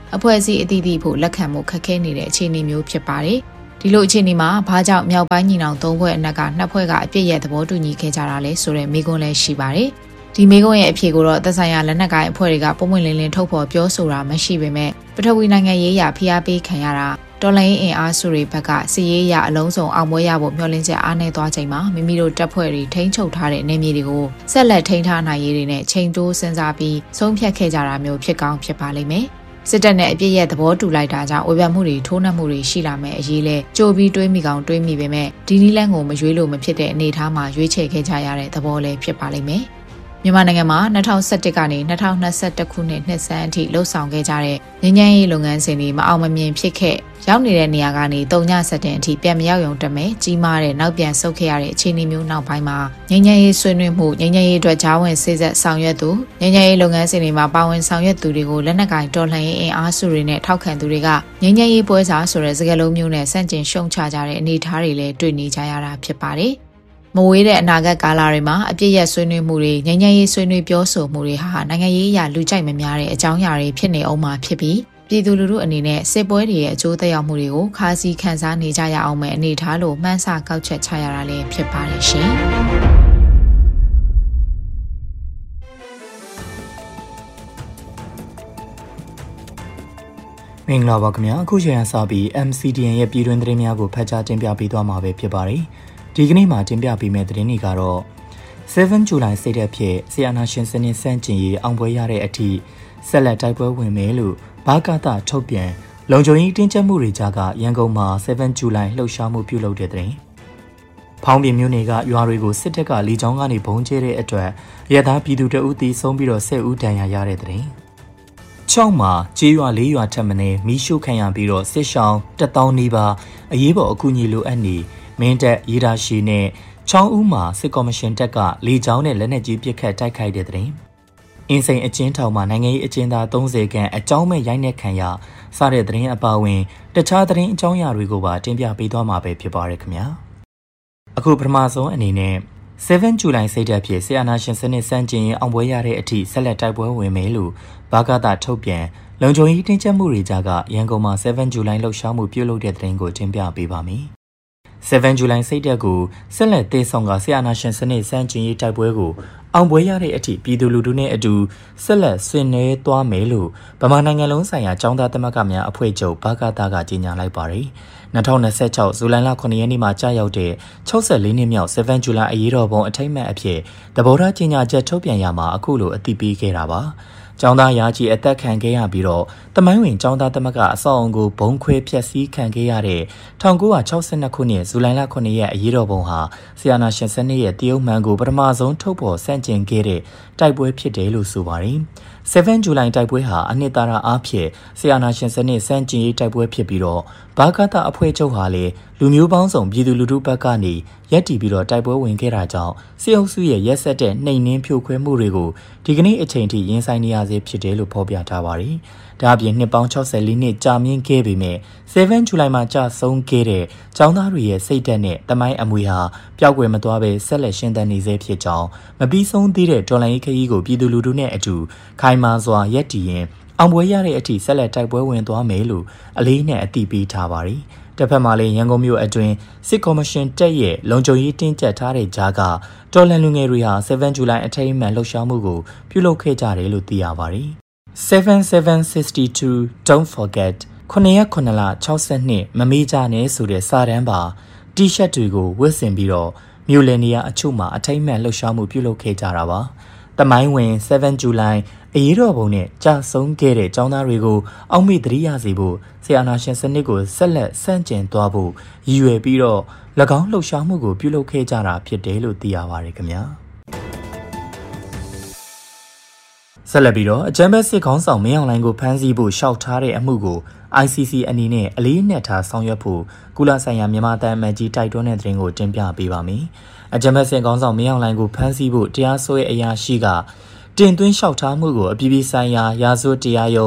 အဖွဲ့အစည်းအသီးသီးဖို့လက်ခံမှုခက်ခဲနေတဲ့အခြေအနေမျိုးဖြစ်ပါတယ်။ဒီလိုအခြေအနေမှာဘာကြောင့်မြောက်ပိုင်းညီနောင်သုံးဖွဲ့အနက်ကနှစ်ဖွဲ့ကအပြစ်ရဲ့သဘောတူညီခဲ့ကြတာလဲဆိုတဲ့မေးခွန်းလည်းရှိပါတယ်။ဒီမေးခွန်းရဲ့အဖြေကိုတော့သက်ဆိုင်ရာလက်နက်ကိုင်အဖွဲ့တွေကပုံမှန်လင်းလင်းထုတ်ဖော်ပြောဆိုတာမရှိပေမဲ့ပထဝီနိုင်ငံရေးအရဖိအားပေးခံရတာတော်လိုင်းအင်အားစုတွေဘက်ကစီရေးရအလုံးစုံအောင်ပွဲရဖို့မျှော်လင့်ချက်အားနည်းသွားချိန်မှာမိမိတို့တပ်ဖွဲ့တွေထိန်းချုပ်ထားတဲ့နေမြေတွေကိုဆက်လက်ထိန်းထားနိုင်ရေးတွေနဲ့ချိန်တိုးစဉ်းစားပြီးဆုံးဖြတ်ခဲ့ကြတာမျိုးဖြစ်ကောင်းဖြစ်ပါလိမ့်မယ်။စစ်တပ်နဲ့အပြစ်ရဲ့သဘောတူလိုက်တာကြောင့်ဝေဖန်မှုတွေထိုးနှက်မှုတွေရှိလာမယ်အရေးလဲကြိုပြီးတွေးမိကောင်းတွေးမိပေမဲ့ဒီနည်းလမ်းကိုမရွေးလို့မဖြစ်တဲ့အနေအထားမှာရွေးချယ်ခဲ့ကြရတဲ့သဘောလည်းဖြစ်ပါလိမ့်မယ်။မြန်မာနိုင်ငံမှာ၂၀၁၁ကနေ၂၀၂၁ခုနှစ်နှစ်ဆန်းအထိလှုပ်ဆောင်ခဲ့ကြတဲ့ငြိမ်းချမ်းရေးလုပ်ငန်းစဉ်တွေမအောင်မမြင်ဖြစ်ခဲ့ရောက်နေတဲ့နေရာကနေတုံညဆက်တင်အထိပြန်မရောက်ရုံတက်မဲ့ကြီးမားတဲ့နောက်ပြန်ဆုတ်ခဲ့ရတဲ့အခြေအနေမျိုးနောက်ပိုင်းမှာငြိမ်းချမ်းရေးဆွေးနွေးမှုငြိမ်းချမ်းရေးအတွက်ဂျာဝင်စေဆက်ဆောင်ရွက်သူငြိမ်းချမ်းရေးလုပ်ငန်းစဉ်တွေမှာပါဝင်ဆောင်ရွက်သူတွေကိုလက်နက်ကင်တော်လှန်ရေးအင်အားစုတွေနဲ့ထောက်ခံသူတွေကငြိမ်းချမ်းရေးပွဲစားဆိုတဲ့စကားလုံးမျိုးနဲ့ဆန့်ကျင်ရှုံချကြတဲ့အနေအထားတွေလည်းတွေ့နေကြရတာဖြစ်ပါတယ်။မဝေးတဲ့အနာဂတ်ကာလတွေမှာအပြစ်ရဆွေးနွေးမှုတွေငြိမ်းချမ်းရေးဆွေးနွေးပြောဆိုမှုတွေဟာနိုင်ငံရေးအရာလူကြိုက်မများတဲ့အကြောင်းအရာတွေဖြစ်နေအောင်မှာဖြစ်ပြီးပြည်သူလူထုအနေနဲ့စစ်ပွဲတွေရဲ့အကျိုးသက်ရောက်မှုတွေကိုခါးစည်းခံစားနေကြရအောင်မဲ့အနေထားလို့မှန်းဆကောက်ချက်ချရတာလည်းဖြစ်ပါတယ်ရှင်။မင်္ဂလာပါခင်ဗျာအခုချိန်ကစပြီး M C D N ရဲ့ပြည်တွင်းသတင်းများကိုဖတ်ကြားတင်ပြပေးသွားမှာပဲဖြစ်ပါတယ်ဒီကနေ့မှာတင်ပြပေးမယ့်သတင်းတွေကတော့ seven July စိတ်သက်ဖြစ်ဆီယနာရှင်စနစ်စန့်ကျင်ရေးအောင်ပွဲရတဲ့အထိဆက်လက်တိုက်ပွဲဝင်မယ်လို့ဘာကတာထုတ်ပြန်လုံခြုံရေးတင်းကျပ်မှုတွေကြားကရန်ကုန်မှာ seven July လှုပ်ရှားမှုပြုလုပ်တဲ့တဲ့ဖောင်းပြမြို့နယ်ကရွာတွေကိုစစ်တပ်ကလေကြောင်းကနေဘုံကျဲတဲ့အတွက်ရဲသားပြည်သူတအုပ်တီဆုံးပြီးတော့ဆယ်ဦးဒဏ်ရာရတဲ့တဲ့ချောင်းမှာကျေးရွာလေးရွာထပ်မံမီးရှို့ခံရပြီးတော့စစ်ရှောင်းတစ်သောင်းနီးပါးအရေးပေါ်အကူအညီလိုအပ်နေမင်းတပ်ရေးဒါရှိနဲ့ချောင်းဦးမှာစစ်ကော်မရှင်တပ်ကလေကြောင်းနဲ့လက်နက်ကြီးပစ်ခတ်တိုက်ခိုက်တဲ့တဲ့အင်းစိန်အကျဉ်းထောင်မှာနိုင်ငံရေးအကျဉ်းသားသုံးဆယ်ခန့်အကြောင်းမဲ့ရိုက်နှက်ခံရစတဲ့သတင်းအပါအဝင်တခြားသတင်းအကြောင်းအရာတွေကိုပါတင်ပြပေးသွားမှာပဲဖြစ်ပါရခင်ဗျာအခုပထမဆုံးအနေနဲ့ seven July စိတ်သက်ဖြစ်ဆီယနာရှင်စနစ်စန့်ကျင်ရေးအောင်ပွဲရတဲ့အထိဆက်လက်တိုက်ပွဲဝင်မယ်လို့ဘာကတာထုတ်ပြန်လုံခြုံရေးတင်းကျပ်မှုတွေကြားကရန်ကုန်မှာ seven July လှုပ်ရှားမှုပြုလုပ်တဲ့သတင်းကိုတင်ပြပေးပါမယ်seven July စိတ်သက်ကိုဆက်လက်တည်ဆောင်ကဆီယနာရှင်စနစ်စန့်ကျင်ရေးတိုက်ပွဲကိုအောင်ပွဲရတဲ့အထိပြည်သူလူထုနဲ့အတူဆက်လက်ဆင်နွှဲသွားမယ်လို့ဗမာနိုင်ငံလုံးဆိုင်ရာចောင်းသားသမဂ္ဂများအဖွဲ့ချုပ်ဘာကတာကကြေညာလိုက်ပါတယ်၂၀၂၆ဇူလိုင်လခုနှစ်ရက်နေ့မှာကြာရောက်တဲ့၆၄နှစ်မြောက်seven July အရေးတော်ပုံအထိမ်းအမှတ်အဖြစ်သဘောထားကြေညာချက်ထုတ်ပြန်ရမှာအခုလိုအသိပေးခဲ့တာပါကျောင်းသားရာကြီးအသက်ခံခဲ့ရပြီးတော့တမိုင်းဝင်ကျောင်းသားသမဂ္ဂအဆောက်အုံကိုဘုံခွဲဖျက်ဆီးခံခဲ့ရတဲ့၁၉၆၂ခုနှစ်ဇူလိုင်လခုနှစ်ရက်အရေးတော်ပုံဟာဆီယနာရှင်စနစ်ရဲ့တရုတ်မှန်ကိုပထမဆုံးထုတ်ဖော်ဆန့်ကျင်ခဲ့တဲ့တိုက်ပွဲဖြစ်တယ်လို့ဆိုပါတယ်။ seven July တိုက်ပွဲဟာအနှစ်သာရအားဖြင့်ဆီယနာရှင်စနစ်ဆန့်ကျင်ရေးတိုက်ပွဲဖြစ်ပြီးတော့ဘာကတာအဖွဲ့ချုပ်ဟာလည်းလူမျိုးပေါင်းစုံပြည်သူလူထုဘက်ကနေရက်တီပြီးတော့တိုက်ပွဲဝင်ခဲ့တာကြောင့်စစ်အုပ်စုရဲ့ရက်စက်တဲ့နှိမ်နင်းဖြိုခွဲမှုတွေကိုဒီကနေ့အချိန်ထိရင်ဆိုင်နေရဆဲဖြစ်တယ်လို့ဖော်ပြထားပါတယ်။ဒါအပြင်နှစ်ပေါင်း၆၄နှစ်ကြာမြင့်ခဲ့ပေမဲ့seven July မှာကြာဆုံးခဲ့တဲ့ကျောင်းသားတွေရဲ့စိတ်ဓာတ်နဲ့တမိုင်းအမွေဟာပျောက်ကွယ်မသွားဘဲဆက်လက်ရှင်သန်နေဆဲဖြစ်ကြောင်းမပြီးဆုံးသေးတဲ့တော်လှန်ရေးခရီးကိုပြည်သူလူထုနဲ့အတူခိုင်မာစွာရက်တီရင်အောင်ပွဲရတဲ့အထိဆက်လက်တိုက်ပွဲဝင်သွားမယ်လို့အလေးနဲ့အသိပေးထားပါတယ်။တစ်ဖက်မှာလည်းရန်ကုန်မြို့အတွင်းစစ်ကော်မရှင်တပ်ရဲ့လုံခြုံရေးတင်းကျပ်ထားတဲ့ကြားကတော်လှန်လူငယ်တွေဟာseven July အထိမ်းအမှတ်လှုပ်ရှားမှုကိုပြုလုပ်ခဲ့ကြတယ်လို့သိရပါတယ်။ seven seven sixty-two Don't forget ခုနှစ်ရက်ခုနှစ်လ၆၂မမေ့ကြနဲ့ဆိုတဲ့စာတမ်းပါတီရှပ်တွေကိုဝတ်ဆင်ပြီးတော့မြို့လယ်နေရာအချို့မှာအထိမ်းအမှတ်လှုပ်ရှားမှုပြုလုပ်ခဲ့ကြတာပါ။တမိုင်းဝင်seven Julyအရေးတော်ပုံနဲ့ကြာဆုံးခဲ့တဲ့ចောင်းသားတွေကိုအောက်မေ့သတိရစေဖို့ဆီယနာရှင်စနစ်ကိုဆက်လက်ဆန့်ကျင်သွားဖို့ရည်ရွယ်ပြီးတော့၎င်းလှုပ်ရှားမှုကိုပြုလုပ်ခဲ့ကြတာဖြစ်တယ်လို့သိရပါတယ်ခင်ဗျာဆက်လက်ပြီးတော့အကြမ်းဖက်စစ်ခေါင်းဆောင်မင်းအောင်လှိုင်ကိုဖမ်းဆီးဖို့ရှောက်ထားတဲ့အမှုကို I C C အနေနဲ့အလေးနက်ထားဆောင်ရွက်ဖို့ကုလဆိုင်ရာမြန်မာတန်အမတ်ကြီးတိုက်တွန်းတဲ့သတင်းကိုတင်ပြပေးပါမယ်။အကြမ်းဖက်စစ်ခေါင်းဆောင်မင်းအောင်လှိုင်ကိုဖမ်းဆီးဖို့တရားစွဲအရာရှိကတင်သွင်းလျှောက်ထားမှုကိုအပြည်ပြည်ဆိုင်ရာရာဇဝတ်တရားရုံး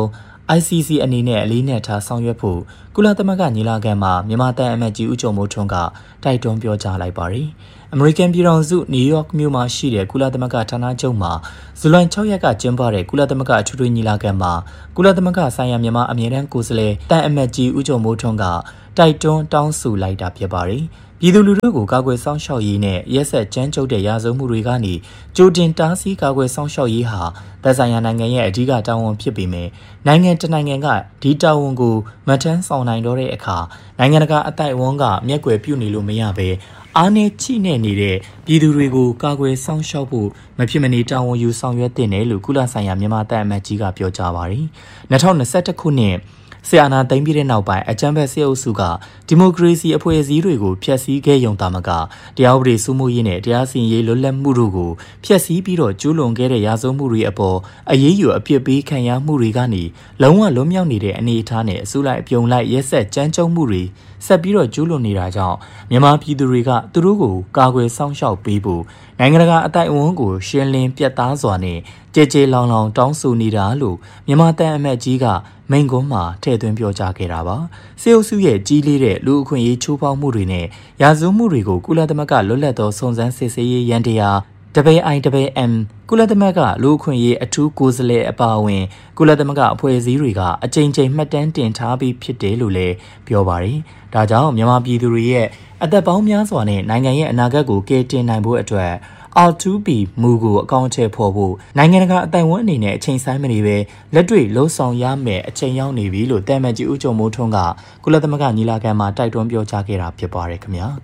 I C C အနေနဲ့အလေးနဲ့ထားဆောင်ရွက်ဖို့ကုလသမဂ္ဂညီလာခံမှာမြန်မာတန်အမတ်ကြီးဦးကျော်မိုးထွန်းကတိုက်တွန်းပြောကြားလိုက်ပါတယ်။ အမေရိကန်ပြည်ထောင်စုနယူးယောက်မြို့မှာရှိတဲ့ကုလသမဂ္ဂဌာနချုပ်မှာဇူလိုင်၆ရက်ကကျင်းပတဲ့ကုလသမဂ္ဂအထူးထွေညီလာခံမှာကုလသမဂ္ဂဆိုင်ရာမြန်မာအမြဲတမ်းကိုယ်စားလှယ်တန်အမတ်ကြီးဦးကျော်မိုးထွန်းကတိုက်တွန်းတောင်းဆိုလိုက်တာဖြစ်ပါတယ်။ပြည်သူလူထုကိုကာကွယ်စောင့်ရှောက်ရေးနဲ့ရက်ဆက်ကြမ်းကြုတ်တဲ့ရာဇဝတ်မှုတွေကနေကြိုတင်တားဆီးကာကွယ်စောင့်ရှောက်ရေးဟာသက်ဆိုင်ရာနိုင်ငံရဲ့အဓိကတာဝန်ဖြစ်ပေမဲ့နိုင်ငံတနိုင်ငံကဒီတာဝန်ကိုမထမ်းဆောင်နိုင်တော့တဲ့အခါနိုင်ငံတကာအသိုက်အဝန်းကမျက်ကွယ်ပြုနေလို့မရပဲအားနဲ့ချိနဲ့နေတဲ့ပြည်သူတွေကိုကာကွယ်စောင့်ရှောက်ဖို့မဖြစ်မနေတာဝန်ယူဆောင်ရွက်တင်တယ်လို့ကုလဆိုင်ရာမြန်မာတပ်အမတ်ကြီးကပြောကြားပါတယ်။၂၀၂၁ခုနှစ်ဆီအာနာသိမ်းပြီးတဲ့နောက်ပိုင်းအကြမ်းဖက်စစ်အုပ်စုကဒီမိုကရေစီအဖွဲ့အစည်းတွေကိုဖျက်ဆီးခဲ့ရုံသာမကတရားဥပဒေစိုးမိုးရေးနဲ့တရားစီရင်ရေးလွတ်လပ်မှုတို့ကိုဖျက်ဆီးပြီးတော့ကျူးလွန်ခဲ့တဲ့ရာဇဝတ်မှုတွေအပေါ်အရေးယူအပြစ်ပေးခံရမှုတွေကနေလုံးဝလွတ်မြောက်နေတဲ့အနေအထားနဲ့အစိုးလိုက်အပြုံလိုက်ရက်ဆက်ကြမ်းကြုတ်မှုတွေဆက်ပြီးတော့ကျူးလွန်နေတာကြောင့်မြန်မာပြည်သူတွေကသူတို့ကိုကာကွယ်စောင့်ရှောက်ပေးဖို့နိုင်ငံတကာအသိုက်အဝန်းကိုရှင်းလင်းပြတ်သားစွာနဲ့ကြဲကြဲလောင်လောင်တောင်းဆိုနေတာလို့မြန်မာတန်အမတ်ကြီးကမိန့်ခွန်းမှာထည့်သွင်းပြောကြားခဲ့တာပါစေအုပ်စုရဲ့ကြီးလေးတဲ့လူအခွင့်အရေးချိုးဖောက်မှုတွေနဲ့ရာဇဝတ်မှုတွေကိုကုလသမဂ္ဂလွတ်လပ်သောစုံစမ်းစစ်ဆေးရေးရန်တရား W I W M ကုလသမဂ္ဂလူအခွင့်အရေးအထူးကိုယ်စားလှယ်အပါအဝင်ကုလသမဂ္ဂအဖွဲ့အစည်းတွေကအကြိမ်ကြိမ်မှတ်တမ်းတင်ထားပြီးဖြစ်တယ်လို့လည်းပြောပါတယ်။ဒါကြောင့်မြန်မာပြည်သူတွေရဲ့အသက်ပေါင်းများစွာနဲ့နိုင်ငံရဲ့အနာဂတ်ကိုကယ်တင်နိုင်ဖို့အတွက် R two P မူကိုအကောင့်အထည်ဖော်ဖို့နိုင်ငံတကာအတိုင်ဝန်းအနေနဲ့အချိန်ဆိုင်မနေပဲလက်တွေ့လှုံ့ဆော်ရမယ်အချိန်ရောက်နေပြီလို့တမန်ကြီးဦးကျော်မိုးထွန်းကကုလသမဂ္ဂညီလာခံမှာတိုက်တွန်းပြောကြားခဲ့တာဖြစ်ပါတယ်ခင်ဗျာ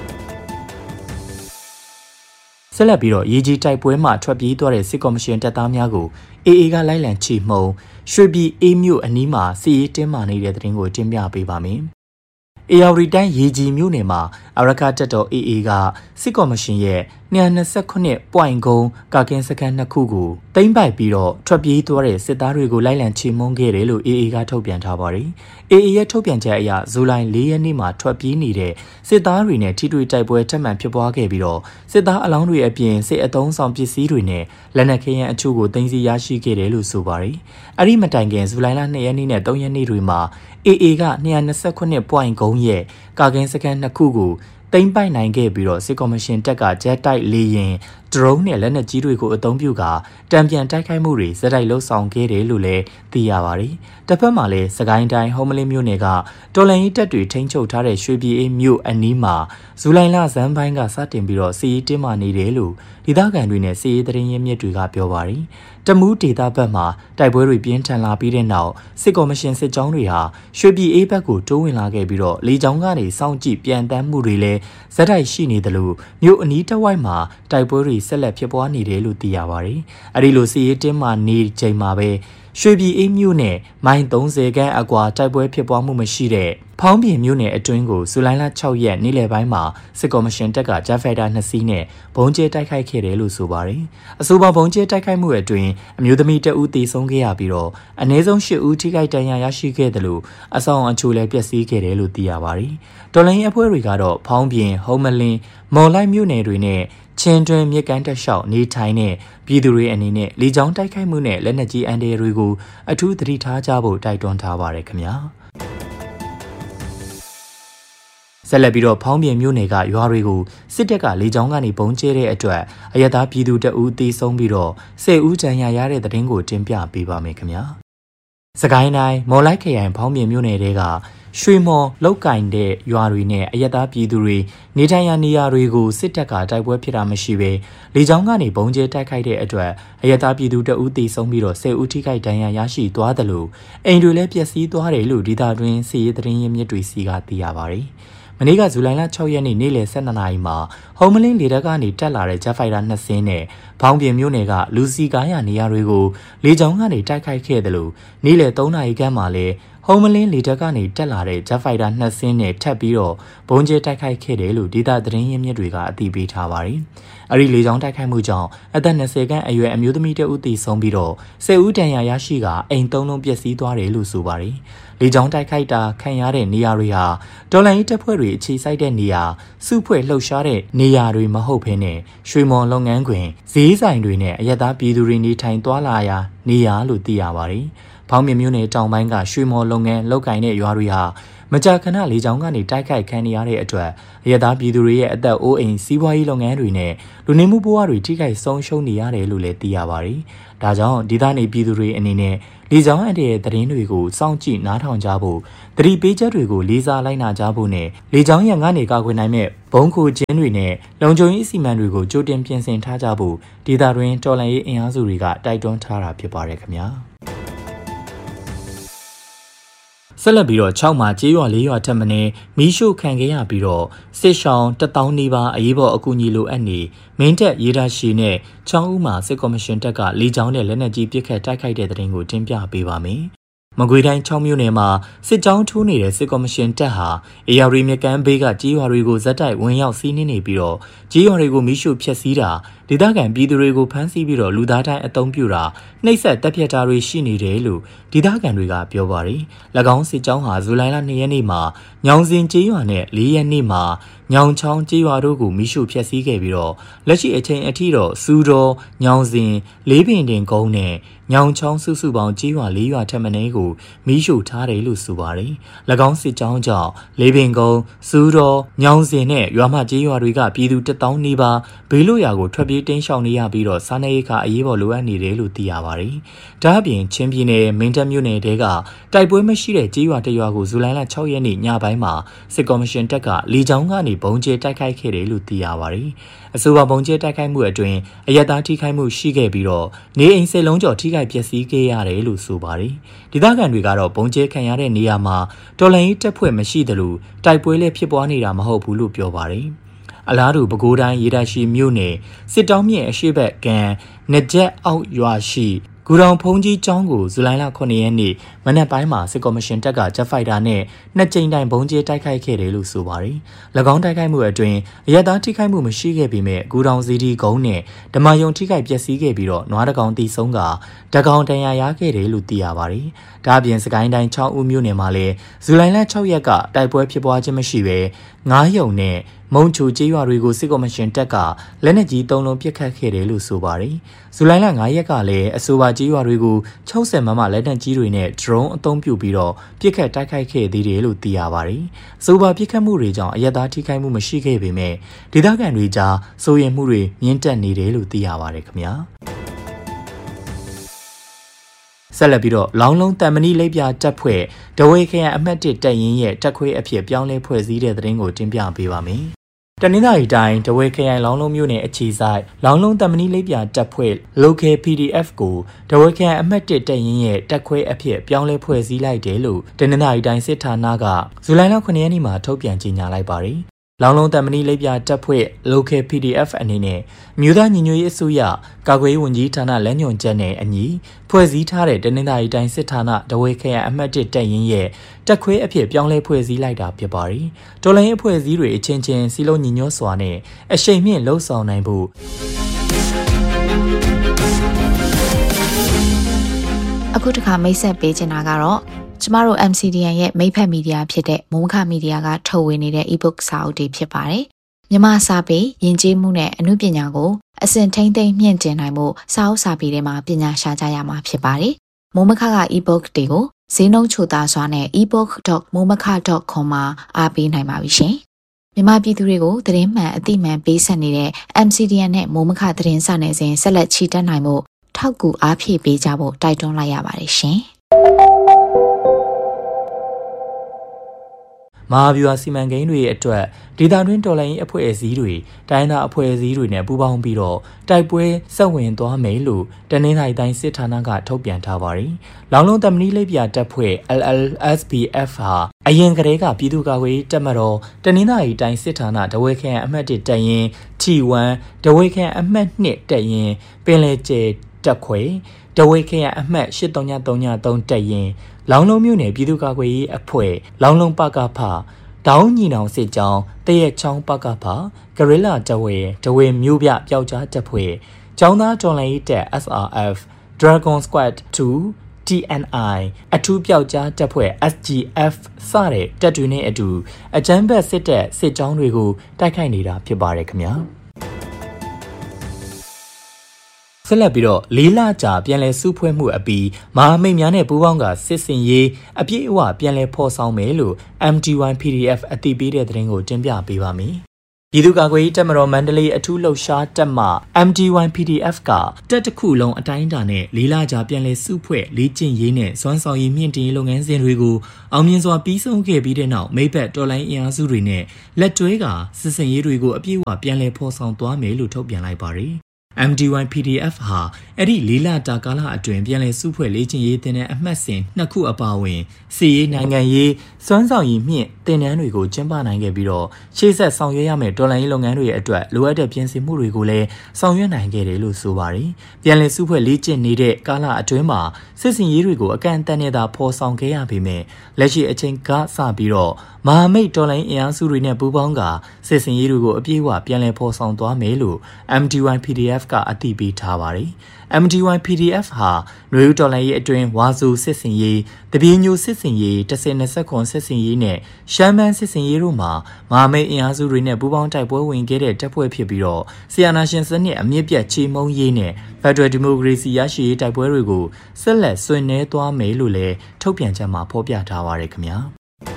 ဆက်လက်ပြီးတော့ရေကြီးတိုက်ပွဲမှာထွက်ပြေးသွားတဲ့စစ်ကော်မရှင်တပ်သားများကို A A ကလိုက်လံချီမှုံရွှေပြည်အေးမြို့အနီးမှာစီရေးတင်းမာနေတဲ့တဲ့တင်ကိုတင်ပြပေးပါမယ်။အေယာဝတီတိုင်းရေကြီးမြို့နယ်မှာအရကတပ်တော် A A ကစစ်ကော်မရှင်ရဲ့၂၂၉ပွိုင်ကုန်းကာကင်းစခန်းနှစ်ခုကိုသိမ်းပိုက်ပြီးတော့ထွက်ပြေးသွားတဲ့စစ်သားတွေကိုလိုက်လံချီမှုန်းခဲ့တယ်လို့ A A ကထုတ်ပြန်ထားပါတယ်။ A A ရဲ့ထုတ်ပြန်ချက်အရဇူလိုင်၄ရက်နေ့မှာထွက်ပြေးနေတဲ့စစ်သားတွေနဲ့ထိတွေ့တိုက်ပွဲထပ်မံဖြစ်ပွားခဲ့ပြီးတော့စစ်သားအလောင်းတွေအပြင်စစ်အုံဆောင်ပစ္စည်းတွေနဲ့လက်နက်ခဲယမ်းအချို့ကိုသိမ်းဆည်းရရှိခဲ့တယ်လို့ဆိုပါတယ်။အဲ့ဒီမတိုင်ခင်ဇူလိုင်လ၂ရက်နေ့နဲ့၃ရက်နေ့တွေမှာ A A က၂၂၉ပွိုင်ကုန်းရဲ့ကာကင်းစခန်းနှစ်ခုကိုသိမ်းပိုက်နိုင်ခဲ့ပြီးတော့စစ်ကော်မရှင်တပ်ကဂျက်တိုက်လေရင်ဒရုန်းနဲ့လက်နက်ကြီးတွေကိုအသုံးပြုကာတံပြန်တိုက်ခိုက်မှုတွေဇက်တိုက်လှုပ်ဆောင်ခဲ့တယ်လို့လည်းသိရပါတယ်။တစ်ဖက်မှာလည်းစကိုင်းတိုင်းဟုံးမလင်းမြို့နယ်ကတော်လန်ရေးတပ်တွေထိန်းချုပ်ထားတဲ့ရွှေပြည်အေးမြို့အနီးမှာဇူလိုင်လဇန်ပိုင်းကစတင်ပြီးတော့စီးရေးတင်းမာနေတယ်လို့ဒေသခံတွေနဲ့စီးရေးသတင်းရင်းမြစ်တွေကပြောပါတယ်။တမူးဒေသဘက်မှာတိုက်ပွဲတွေပြင်းထန်လာပြီးတဲ့နောက်စစ်ကော်မရှင်စစ်ကြောင်းတွေဟာရွှေပြည်အေးဘက်ကိုတိုးဝင်လာခဲ့ပြီးတော့လေကြောင်းကနေစောင့်ကြည့်ပြန်တမ်းမှုတွေလည်းဇက်တိုက်ရှိနေတယ်လို့မြို့အနီးတစ်ဝိုက်မှာတိုက်ပွဲတွေဆက်လက်ဖြစ်ပွားနေတယ်လို့သိရပါတယ်။အဲဒီလိုစီးရေးတင်းမာနေချိန်မှာပဲရွှေပြည်အေးမြို့နယ်မိုင်၃၀ခန့်အကွာတိုက်ပွဲဖြစ်ပွားမှုမရှိတဲ့ဖောင်းပြင်မြို့နယ်အတွင်းကိုဇူလိုင်လ၆ရက်နေ့လယ်ပိုင်းမှာစစ်ကော်မရှင်တပ်ကဂျက်ဖိုက်တာနှစ်စီးနဲ့ဘုံကျဲတိုက်ခိုက်ခဲ့တယ်လို့ဆိုပါတယ်။အဆိုပါဘုံကျဲတိုက်ခိုက်မှုအတွင်းအမျိုးသမီးတဦးသေဆုံးခဲ့ရပြီးတော့အနည်းဆုံး၈ဦးထိခိုက်ဒဏ်ရာရရှိခဲ့တယ်လို့အဆောင်အချို့လည်းပျက်စီးခဲ့တယ်လို့သိရပါတယ်။တော်လိုင်းအဖွဲ့တွေကတော့ဖောင်းပြင်ဟုံးမလင်းမော်လိုက်မြို့နယ်တွေနဲ့ချင်းတွင်းမြစ်ကမ်းတက်လျှောက်နေထိုင်တဲ့ပြည်သူတွေအနေနဲ့လေကြောင်းတိုက်ခိုက်မှုနဲ့လက်နက်ကြီးအန်ဒီတွေကိုအထူးသတိထားကြဖို့တိုက်တွန်းထားပါရခင်ဗျာဆက်လက်ပြီးတော့ဖောင်းပြင်မြို့နယ်ကရွာတွေကိုစစ်တပ်ကလေကြောင်းကနေပုံကျဲတဲ့အတွက်အရသာပြည်သူတအူးသေဆုံးပြီးတော့ဆယ်ဦးဒဏ်ရာရတဲ့တဲ့တင်ကိုတင်ပြပေးပါမယ်ခင်ဗျာစကိုင်းတိုင်းမော်လိုက်ခရိုင်ဖောင်းပြင်မြို့နယ်တဲကရွှေမော်လောက်ကင်တဲ့ရွာတွေနဲ့အယက်သားပြည်သူတွေနေထိုင်ရာနေရာတွေကိုစစ်တပ်ကတိုက်ပွဲဖြစ်တာမရှိဘဲလေကြောင်းကနေပုံကျဲတိုက်ခိုက်တဲ့အတွက်အယက်သားပြည်သူတအူးသေဆုံးပြီးတော့ဆယ်ဦးထိခိုက်ဒဏ်ရာရရှိသွားတယ်လို့အိမ်တွေလည်းပျက်စီးသွားတယ်လို့ဒေသတွင်းစီရေးသတင်းရင်းမြစ်တွေစီကသိရပါတယ်မနေ့ကဇူလိုင်လ၆ရက်နေ့နေ့လယ်၁၂နာရီမှာဟုံးမလင်းလေတပ်ကနေတက်လာတဲ့ဂျက်ဖိုက်တာနှစ်စင်းနဲ့ဘောင်းပြင်မြို့နယ်ကလူစီကားရနေရာတွေကိုလေကြောင်းကနေတိုက်ခိုက်ခဲ့တယ်လို့နေ့လယ်၃နာရီခန့်မှာလည်းဟုံးမလင်းလေတပ်ကနေတက်လာတဲ့ဂျက်ဖိုက်တာနှစ်စင်းနဲ့ထပ်ပြီးတော့ဘုံကျဲတိုက်ခိုက်ခဲ့တယ်လို့ဒေသသတင်းရင်းမြစ်တွေကအသိပေးထားပါတယ်။အဲဒီလေကြောင်းတိုက်ခိုက်မှုကြောင့်အသက်၂၀ခန့်အရွယ်အမျိုးသမီးတဦးသေဆုံးပြီးတော့ဆယ်ဦးဒဏ်ရာရရှိကအိမ်သုံးလုံးပျက်စီးသွားတယ်လို့ဆိုပါတယ်။လေကြောင်းတိုက်ခိုက်တာခံရတဲ့နေရာတွေဟာဒေါ်လာရေးတပ်ဖွဲ့တွေအခြေစိုက်တဲ့နေရာစုဖွဲ့လှုပ်ရှားတဲ့နေရာတွေမဟုတ်ဘဲနဲ့ရွှေမော်လုပ်ငန်းခွင်ဈေးဆိုင်တွေနဲ့အယက်သားပြည်သူတွေနေထိုင်သွားလာရာနေရာလို့သိရပါတယ်။ဖောင်းမြမျိုးနယ်တောင်ပိုင်းကရွှေမော်လုပ်ငန်းလောက်ကိုင်တဲ့ရွာတွေဟာမကြာခဏလေကြောင်းကနေတိုက်ခိုက်ခံရတဲ့အတွက်အရသာပြည်သူတွေရဲ့အသက်အိုးအိမ်စီးပွားရေးလုပ်ငန်းတွေနဲ့လူနေမှုဘဝတွေထိခိုက်ဆုံးရှုံးနေရတယ်လို့လည်းသိရပါတယ်။ဒါကြောင့်ဒေသနေပြည်သူတွေအနေနဲ့လေကြောင်းအန္တရာယ်သတင်းတွေကိုစောင့်ကြည့်နားထောင်ကြဖို့သတိပေးချက်တွေကိုလေးစားလိုက်နာကြဖို့နဲ့လေကြောင်းရန်ကနေကာကွယ်နိုင်မဲ့ဘုံခိုခြင်းတွေနဲ့လုံခြုံရေးအစီအမံတွေကိုကြိုတင်ပြင်ဆင်ထားကြဖို့ဒေသတွင်းတော်လှန်ရေးအင်အားစုတွေကတိုက်တွန်းထားတာဖြစ်ပါတယ်ခင်ဗျာ။ဆက်လက်ပြီးတော့၆မှာကျေးရွာ၄ရွာထပ်မံမီးရှို့ခံခဲ့ရပြီးတော့စစ်ရှောင်းတထောင်နီးပါးအရေးပေါ်အကူအညီလိုအပ်နေမင်းတပ်ရေဒါရှိနဲ့ချောင်းဦးမှာစစ်ကော်မရှင်တပ်ကလေကြောင်းနဲ့လက်နက်ကြီးပစ်ခတ်တိုက်ခိုက်တဲ့တဲ့တင်ကိုတင်ပြပေးပါမယ်။မကွေတိုင်းချောင်းမြို့နယ်မှာစစ်ကြောင်းထိုးနေတဲ့စစ်ကော်မရှင်တပ်ဟာအေရရီမြကမ်းဘေးကကြေးရွာတွေကိုဇက်တိုက်ဝင်ရောက်စီးနင်းနေပြီးတော့ကြေးရွာတွေကိုမီးရှို့ဖျက်ဆီးတာဒေသခံပြည်သူတွေကိုဖမ်းဆီးပြီးတော့လူသားတိုင်းအုံပြုတာနှိပ်စက်တပ်ဖြတ်တာတွေရှိနေတယ်လို့ဒေသခံတွေကပြောပါတယ်။၎င်းစစ်ကြောင်းဟာဇူလိုင်လ၂ရက်နေ့မှာညောင်စင်ကြေးရွာနဲ့၄ရက်နေ့မှာညောင်ချောင်းကြေးရွာတို့ကိုမီးရှို့ဖျက်ဆီးခဲ့ပြီးတော့လက်ရှိအချိန်အထိတော့စူတော်ညောင်စင်လေးပင်တင်ကုန်းနဲ့ညောင်ချောင်းစုစုပေါင်းကြေးရွာ၄ရွာထက်မနည်းကိုမီးရှို့ထားတယ်လို့ဆိုပါတယ်။၎င်းစစ်ကြောင်းကြောင့်လေးပင်ကုန်းစူတော်ညောင်စင်နဲ့ရွာမကြေးရွာတွေကပြည်သူတထောင်နီးပါးဘေးလွတ်ရာကိုထွက်ပြေးတင်းရှောင်နေရပြီးတော့စားနပ်ရိက္ခာအရေးပေါ်လိုအပ်နေတယ်လို့သိရပါတယ်။ဒါ့အပြင်ချင်းပြည်နယ်မင်းတပ်မြို့နယ်တဲကတိုက်ပွဲမရှိတဲ့ကြေးရွာတရွာကိုဇူလိုင်လ၆ရက်နေ့ညပိုင်းမှာစစ်ကော်မရှင်တပ်ကလေကြောင်းကနေဘုံကျဲတိုက်ခိုက်ခဲ့တယ်လို့သိရပါတယ်။အဆိုပါဘုံကျဲတိုက်ခိုက်မှုအတွင်းအယက်သားထိခိုက်မှုရှိခဲ့ပြီးတော့နေအိမ်စိတ်လုံးကျော်ထိခိုက်ပျက်စီးခဲ့ရတယ်လို့ဆိုပါတယ်။ဒေသခံတွေကတော့ဘုံကျဲခံရတဲ့နေရာမှာတော်လှန်ရေးတပ်ဖွဲ့မရှိသလိုတိုက်ပွဲလည်းဖြစ်ပွားနေတာမဟုတ်ဘူးလို့ပြောပါတယ်။အလားတူပဲခူးတိုင်းရေဒါရှိမြို့နယ်စစ်တောင်းမြင့်အရှိဘက်ကံနှစ်ချက်အောက်ရွာရှိဂူတောင်ဖုန်ကြီးကျောင်းကိုဇူလိုင်လခုနှစ်ရက်နေ့မနက်ပိုင်းမှာစစ်ကော်မရှင်တပ်ကဂျက်ဖိုက်တာနဲ့နှစ်ကြိမ်တိုင်ဘုံကျဲတိုက်ခိုက်ခဲ့တယ်လို့ဆိုပါတယ်။၎င်းတိုက်ခိုက်မှုအတွင်းအရသာထိခိုက်မှုမရှိခဲ့ပေမဲ့ဂူတောင်စီဒီကုန်းနဲ့ဓမ္မယုံထိခိုက်ပျက်စီးခဲ့ပြီးတော့နွားတကောင်တီဆုံးကတကောင်တန်ရာရခဲ့တယ်လို့သိရပါတယ်။ဒါအပြင်စကိုင်းတိုင်းချောင်းဦးမြို့နယ်မှာလည်းဇူလိုင်လ၆ရက်ကတိုက်ပွဲဖြစ်ပွားခြင်းမရှိဘဲငားယုံနဲ့မုံချိုကျေးရွာတွေကိုစစ်ကော်မရှင်တပ်ကလက်နက်ကြီးသုံးလုံးပစ်ခတ်ခဲ့တယ်လို့ဆိုပါတယ်။ဇူလိုင်လ၅ရက်ကလည်းအဆိုပါကျေးရွာတွေကို၆၀မမလက်နက်ကြီးတွေနဲ့ drone အသုံးပြုပြီးတော့ပစ်ခတ်တိုက်ခိုက်ခဲ့သေးတယ်လို့သိရပါတယ်။အဆိုပါပစ်ခတ်မှုတွေကြောင့်အရသာထိခိုက်မှုမရှိခဲ့ပေမဲ့ဒေသခံတွေကြားစိုးရိမ်မှုတွေမြင့်တက်နေတယ်လို့သိရပါတယ်ခင်ဗျာ။ဆက်လက်ပြီးတော့လောင်းလုံးတန်မဏိလိပ်ပြတပ်ဖွဲ့ဒဝေခရိုင်အမှတ်၁တပ်ရင်းရဲ့တပ်ခွေးအဖြစ်ပြောင်းလဲဖွဲ့စည်းတဲ့သတင်းကိုတင်ပြပေးပါမယ်။တနင်္သာရီတိုင်းဒဝေခရိုင်လောင်းလုံးမြို့နယ်အခြေစိုက်လောင်းလုံးတန်မဏိလိပ်ပြတပ်ဖွဲ့ Local ပီ ဒီ အက်ဖ် ကိုဒဝေခရိုင်အမှတ်၁တပ်ရင်းရဲ့တပ်ခွေးအဖြစ်ပြောင်းလဲဖွဲ့စည်းလိုက်တယ်လို့တနင်္သာရီတိုင်းစစ်ဌာနကဇူလိုင်လခုနှစ်ရက်နေ့မှာထုတ်ပြန်ကြေညာလိုက်ပါတယ်။လောင်းလုံးတန်မဏိလိပ်ပြတပ်ဖွဲ့ Local ပီ ဒီ အက်ဖ် အနေနဲ့မြို့သားညီညွတ်ရေးအစိုးရကာကွယ်ရေးဝန်ကြီးဌာနလမ်းညွှန်ချက်နဲ့အညီဖွဲ့စည်းထားတဲ့တနင်္သာရီတိုင်းစစ်ဌာနဒဝေခရိုင်အမှတ်၁တပ်ရင်းရဲ့တပ်ခွေးအဖြစ်ပြောင်းလဲဖွဲ့စည်းလိုက်တာဖြစ်ပါတယ်။တော်လှန်ရေးအဖွဲ့အစည်းတွေအချင်းချင်းစီလုံးညီညွတ်စွာနဲ့အရှိန်မြင့်လှုပ်ဆောင်နိုင်ဖို့အခုတစ်ခါမိတ်ဆက်ပေးချင်တာကတော့ကျမတို့ အမ် စီ ဒီ အန် ရဲ့မိတ်ဖက်မီဒီယာဖြစ်တဲ့မိုးခမီဒီယာကထုတ်ဝေနေတဲ့ e-book စာအုပ်တွေဖြစ်ပါတယ်။မြန်မာစာပေယဉ်ကျေးမှုနဲ့အမှုပညာကိုအစဉ်ထိမ့်သိမ့်မြင့်တင်နိုင်မှုစာအုပ်စာပေတွေမှာပညာရှာကြရမှာဖြစ်ပါတယ်။မိုးမခက e-book တွေကိုဈေးနှုန်းချိုသားစွာနဲ့ e book dot momaka dot com မှာအားပေးနိုင်ပါပြီရှင်။မြန်မာပြည်သူတွေကိုသတင်းမှန်အသိမှန်ပေးဆက်နေတဲ့ အမ် စီ ဒီ အန် နဲ့မိုးမခသတင်းစာနယ်စဉ်ဆက်လက်ချီတက်နိုင်မှုထောက်ကူအားဖြည့်ပေးကြဖို့တိုက်တွန်းလိုက်ရပါတယ်ရှင်။မဟာဗျူဟာစီမံကိန်းတွေအတွက်ဒေသတွင်းတော်လှန်ရေးအဖွဲ့အစည်းတွေတိုင်းဒေသအဖွဲ့အစည်းတွေနဲ့ပူးပေါင်းပြီးတော့တိုက်ပွဲဆက်ဝင်သွားမယ်လို့တနင်္သာရီတိုင်းစစ်ဌာနကထုတ်ပြန်ထားပါတယ်။လောင်းလုံးတမဏိလိပ်ပြတပ်ဖွဲ့ L L S B F ဟာအရင်ကတည်းကပြည်သူ့ကာကွယ်ရေးတပ်မတော်တနင်္သာရီတိုင်းစစ်ဌာနဒဝေခရိုင်အမှတ်၁တပ်ရင်း T one ဒဝေခရိုင်အမှတ်၂တပ်ရင်းပင်လယ်ကျဲတပ်ခွဲဒဝေခရိုင်အမှတ်၈၃၃၃တပ်ရင်းလောင်းလုံးမြို့နယ်ပြည်သူ့ကာကွယ်ရေးအဖွဲ့လောင်းလုံးပကဖတောင်းညီနောင်စစ်ကြောင်းတရက်ချောင်းပကဖဂရိလာတဝဲတဝဲမြို့ပြပျောက်ကြားတပ်ဖွဲ့ကျောင်းသားတော်လှန်ရေးတပ် S R F Dragon Squad two T N I အထူးပျောက်ကြားတပ်ဖွဲ့ S G F စတဲ့တပ်တွေနဲ့အတူအကြမ်းဖက်စစ်တပ်စစ်ကြောင်းတွေကိုတိုက်ခိုက်နေတာဖြစ်ပါတယ်ခင်ဗျာဆက်လက်ပြီးတော့လေးလကြာပြန်လည်စုဖွဲ့မှုအပြီးမဟာမိတ်များနဲ့ပူးပေါင်းကစစ်စင်ရေးအပြည့်အဝပြန်လည်ဖော်ဆောင်မယ်လို့ M T Y P D F အသိပေးတဲ့သတင်းကိုတင်ပြပေးပါမယ်။ပြည်သူ့ကာကွယ်ရေးတပ်မတော်မန္တလေးအထူးလှုပ်ရှားတပ်မှ M T Y P D F ကတပ်တစ်ခုလုံးအတိုင်းအတာနဲ့လေးလကြာပြန်လည်စုဖွဲ့လေ့ကျင့်ရေးနဲ့စွမ်းဆောင်ရည်မြင့်တင်ရေးလုပ်ငန်းစဉ်တွေကိုအောင်မြင်စွာပြီးဆုံးခဲ့ပြီးတဲ့နောက်မိဘတော်လိုင်းအင်အားစုတွေနဲ့လက်တွဲကစစ်စင်ရေးတွေကိုအပြည့်အဝပြန်လည်ဖော်ဆောင်သွားမယ်လို့ထုတ်ပြန်လိုက်ပါတယ်။ M T Y P D F ဟာအဲ့ဒီလေးလတာကာလအတွင်းပြန်လည်စုဖွဲ့လေ့ကျင့်ရေးတင်တဲ့အမှတ်စဉ်နှစ်ခုအပါအဝင်စီရေးနိုင်ငံရေးစွမ်းဆောင်ရည်မြင့်တင်နန်းတွေကိုကျင်းပနိုင်ခဲ့ပြီးတော့ရှေ့ဆက်ဆောင်ရွက်ရမယ့်တော်လှန်ရေးလုပ်ငန်းတွေအတွက်လိုအပ်တဲ့ပြင်ဆင်မှုတွေကိုလည်းဆောင်ရွက်နိုင်ခဲ့တယ်လို့ဆိုပါတယ်။ပြန်လည်စုဖွဲ့လေ့ကျင့်နေတဲ့ကာလအတွင်းမှာစစ်စင်ရေးတွေကိုအကန့်အသတ်နဲ့သာဖော်ဆောင်ခဲ့ရပေမဲ့လက်ရှိအချိန်ကစပြီးတော့မဟာမိတ်တော်လှန်ရေးအင်အားစုတွေနဲ့ပူးပေါင်းကစစ်စင်ရေးတွေကိုအပြည့်အဝပြန်လည်ဖော်ဆောင်သွားမယ်လို့ M T Y P D F ကအသိပေးထားပါတယ်။ M T Y P D F ဟာຫນွေဦးတော်လှန်ရေးအတွင်းဝါဆိုစစ်စင်ရေးတပြေညိုစစ်စင်ရေးတစ်ဆယ်နှစ်ဆက်ခွန်စစ်စင်ရေးနဲ့ရှမ်းမန်းစစ်စင်ရေးတို့မှာမဟာမိတ်အင်အားစုတွေနဲ့ပူးပေါင်းတိုက်ပွဲဝင်ခဲ့တဲ့တပ်ဖွဲ့ဖြစ်ပြီးတော့ဆီယနာရှင်စနစ်အမြင့်ပြတ်ချေမှုန်းရေးနဲ့ဖက်ဒရယ်ဒီမိုကရေစီရရှိရေးတိုက်ပွဲတွေကိုဆက်လက်ဆွေးနွေးသွားမယ်လို့လည်းထုတ်ပြန်ချက်မှာဖော်ပြထားပါတယ်ခင်ဗျာ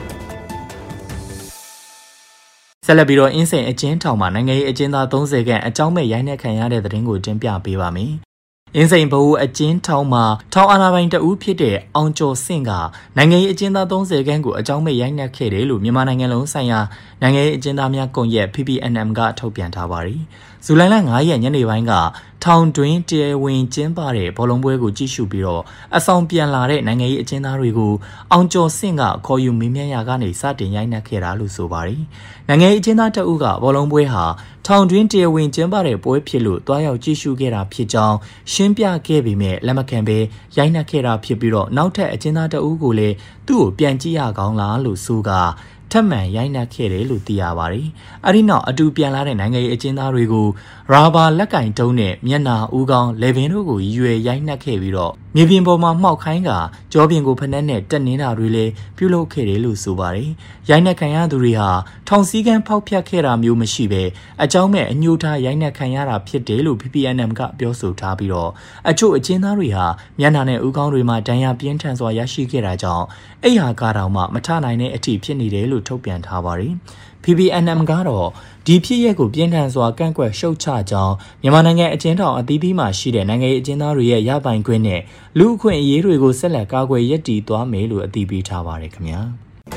ဆက်လက်ပြီးတော့အင်းစိန်အကျဉ်းထောင်မှာနိုင်ငံရေးအကျဉ်းသားသုံးဆယ်ခန့်အကြောင်းမဲ့ရိုက်နှက်ခံရတဲ့သတင်းကိုတင်ပြပေးပါမယ်။အင်းစိန်ဘဟုအကျဉ်းထောင်မှာထောင်အာဏာပိုင်တဦးဖြစ်တဲ့အောင်ကျော်စင့်ကနိုင်ငံရေးအကျဉ်းသားသုံးဆယ်ခန့်ကိုအကြောင်းမဲ့ရိုက်နှက်ခဲ့တယ်လို့မြန်မာနိုင်ငံလုံးဆိုင်ရာနိုင်ငံရေးအကျဉ်းသားများကွန်ရက် P P N M ကထုတ်ပြန်ထားပါတယ်။ဇူလိုင်လ၅ရက်ညနေပိုင်းကထောင်တွင်းတရားဝင်ကျင်းပတဲ့ဘောလုံးပွဲကိုကြည့်ရှုပြီးတော့အဆောင်ပြန်လာတဲ့နိုင်ငံရေးအကျဉ်းသားတွေကိုအောင်ကျော်စင့်ကခေါ်ယူမေးမြန်းရာကနေစတင်ရိုက်နှက်ခဲ့တာလို့ဆိုပါတယ်။နိုင်ငံရေးအကျဉ်းသားတအုပ်ကဘောလုံးပွဲဟာထောင်တွင်းတရားဝင်ကျင်းပတဲ့ပွဲဖြစ်လို့တွားရောက်ကြည့်ရှုခဲ့တာဖြစ်ကြောင်းရှင်းပြခဲ့ပေမဲ့လက်မခံဘဲရိုက်နှက်ခဲ့တာဖြစ်ပြီးတော့နောက်ထပ်အကျဉ်းသားတအုပ်ကိုလည်းသူ့ကိုပြန်ကြည့်ရကောင်းလားလို့ဆိုကထပ်မံရိုက်နှက်ခဲ့တယ်လို့သိရပါတယ်။အဲဒီနောက်အတူပြန်လာတဲ့နိုင်ငံရေးအကျဉ်းသားတွေကိုရာဘာလက်ကင်တုံးနဲ့မျက်နာဦးခေါင်းလေပင်တို့ကိုရွယ်ရိုက်နှက်ခဲ့ပြီးတော့မြေပြင်ပေါ်မှာမှောက်ခိုင်းကကြောပြင်ကိုဖက်နှက်နဲ့တက်နေတာတွေလည်းပြုလုပ်ခဲ့တယ်လို့ဆိုပါတယ်။ရိုက်နှက်ခံရသူတွေဟာထောင်စည်းကမ်းဖောက်ဖျက်ခဲ့တာမျိုးမရှိဘဲအကြောင်းမဲ့အညှို့ထားရိုက်နှက်ခံရတာဖြစ်တယ်လို့ P P N M ကပြောဆိုထားပြီးတော့အချို့အကျဉ်းသားတွေဟာမျက်နာနဲ့ဦးခေါင်းတွေမှာဒဏ်ရာပြင်းထန်စွာရရှိခဲ့တာကြောင့်အိယာကားတောင်မှမထနိုင်တဲ့အထိဖြစ်နေတယ်လို့ထုတ်ပြန်ထားပါတယ်။ P P N M ကတော့ဒီဖြစ်ရပ်ကိုပြင်းထန်စွာကန့်ကွက်ရှုတ်ချကြောင်းမြန်မာနိုင်ငံအကျဉ်းထောင်အသီးသီးမှာရှိတဲ့နိုင်ငံရေးအကျဉ်းသားတွေရဲ့ရပိုင်ခွင့်နဲ့လူ့အခွင့်အရေးတွေကိုဆက်လက်ကာကွယ်ရည်တည်သွားမယ်လို့အသိပေးထားပါတယ်ခင်ဗျာ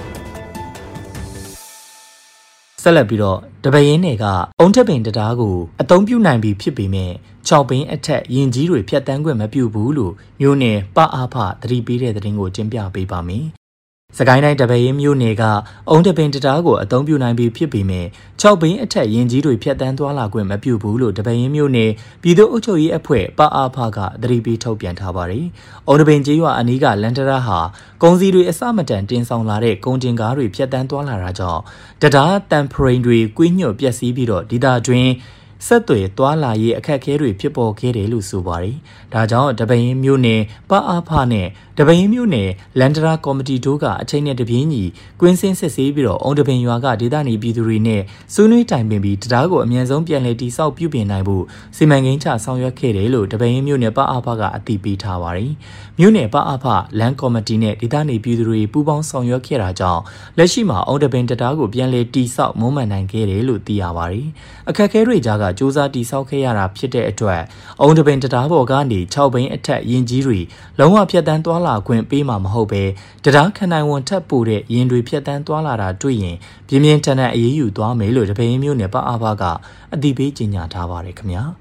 ဆက်လက်ပြီးတော့တပင်းတွေကအုံထက်ပင်တရားကိုအသုံးပြုနိုင်ပြီဖြစ်ပေမဲ့၆ဘင်းအထက်ရင်ကြီးတွေဖြတ်တန်းခွင့်မပြုဘူးလို့မျိုးနယ်ပအားဖသတိပေးတဲ့သတင်းကိုတင်ပြပေးပါမယ်စကိုင်းတိုင်းတပင်းမျိုးနယ်ကအုံတပင်တရားကိုအသုံးပြုနိုင်ပြီဖြစ်ပေမဲ့၆ဘင်းအထက်ရင်ကြီးတွေဖြတ်တန်းသွားလာခွင့်မပြုဘူးလို့တပင်းမျိုးနယ်ပြည်သူ့အုပ်ချုပ်ရေးအဖွဲ့ပအားဖကသတိပေးထုတ်ပြန်ထားပါတယ်။အုံတပင်ကျေးရွာအနီးကလန်တရာဟာကုန်စည်တွေအစမတန်တင်ဆောင်လာတဲ့ကုန်တင်ကားတွေဖြတ်တန်းသွားလာတာကြောင့်တရားတန်ဖရိန်တွေကွေးညွတ်ပျက်စီးပြီးတော့ဒေသတွင်းဆက်သွယ်သွားလာရေးအခက်အခဲတွေဖြစ်ပေါ်ခဲ့တယ်လို့ဆိုပါတယ်။ဒါကြောင့်တပင်းမျိုးနယ်ပအားဖနဲ့တပင်းမျိုးနယ်လန်ဒရာကော်မတီတို့ကအချိန်နဲ့တပြေးညီကွင်းစင်းစစ်ဆေးပြီးတော့အုံတပင်ရွာကဒေသနေပြည်သူတွေနဲ့ဆွေးနွေးတိုင်ပင်ပြီးတရားကိုအမြန်ဆုံးပြန်လည်တည်ဆောက်ပြုပြင်နိုင်ဖို့စီမံကိန်းချဆောင်ရွက်ခဲ့တယ်လို့တပင်းမျိုးနယ်ပအားဖကအသိပေးထားပါတယ်။မျိုးနယ်ပအားဖလန်ကော်မတီနဲ့ဒေသနေပြည်သူတွေပူးပေါင်းဆောင်ရွက်ခဲ့တာကြောင့်လက်ရှိမှာအုံတပင်တရားကိုပြန်လည်တည်ဆောက်မွမ်းမံနိုင်ခဲ့တယ်လို့သိရပါတယ်။အခက်အခဲတွေကြားကစူးစမ်းတည်ဆောက်ခဲ့ရတာဖြစ်တဲ့အတွက်အုံတပင်တရားပေါ်ကနေ၆ဘင်းအထက်ရင်ကြီးတွေလုံးဝဖြတ်တန်းသွားလာခွင့်ပေးမှာမဟုတ်ပဲတရားခနိုင်ဝန်ထပ်ပို့တဲ့ရင်တွေဖြတ်တန်းသွားလာတာတွေ့ရင်ပြင်းပြင်းထန်ထန်အေးအေးယူသွားမယ်လို့တပင်းမျိုးနယ်ပအားဖကအသိပေးကြေညာထားပါတယ်ခင်ဗျာ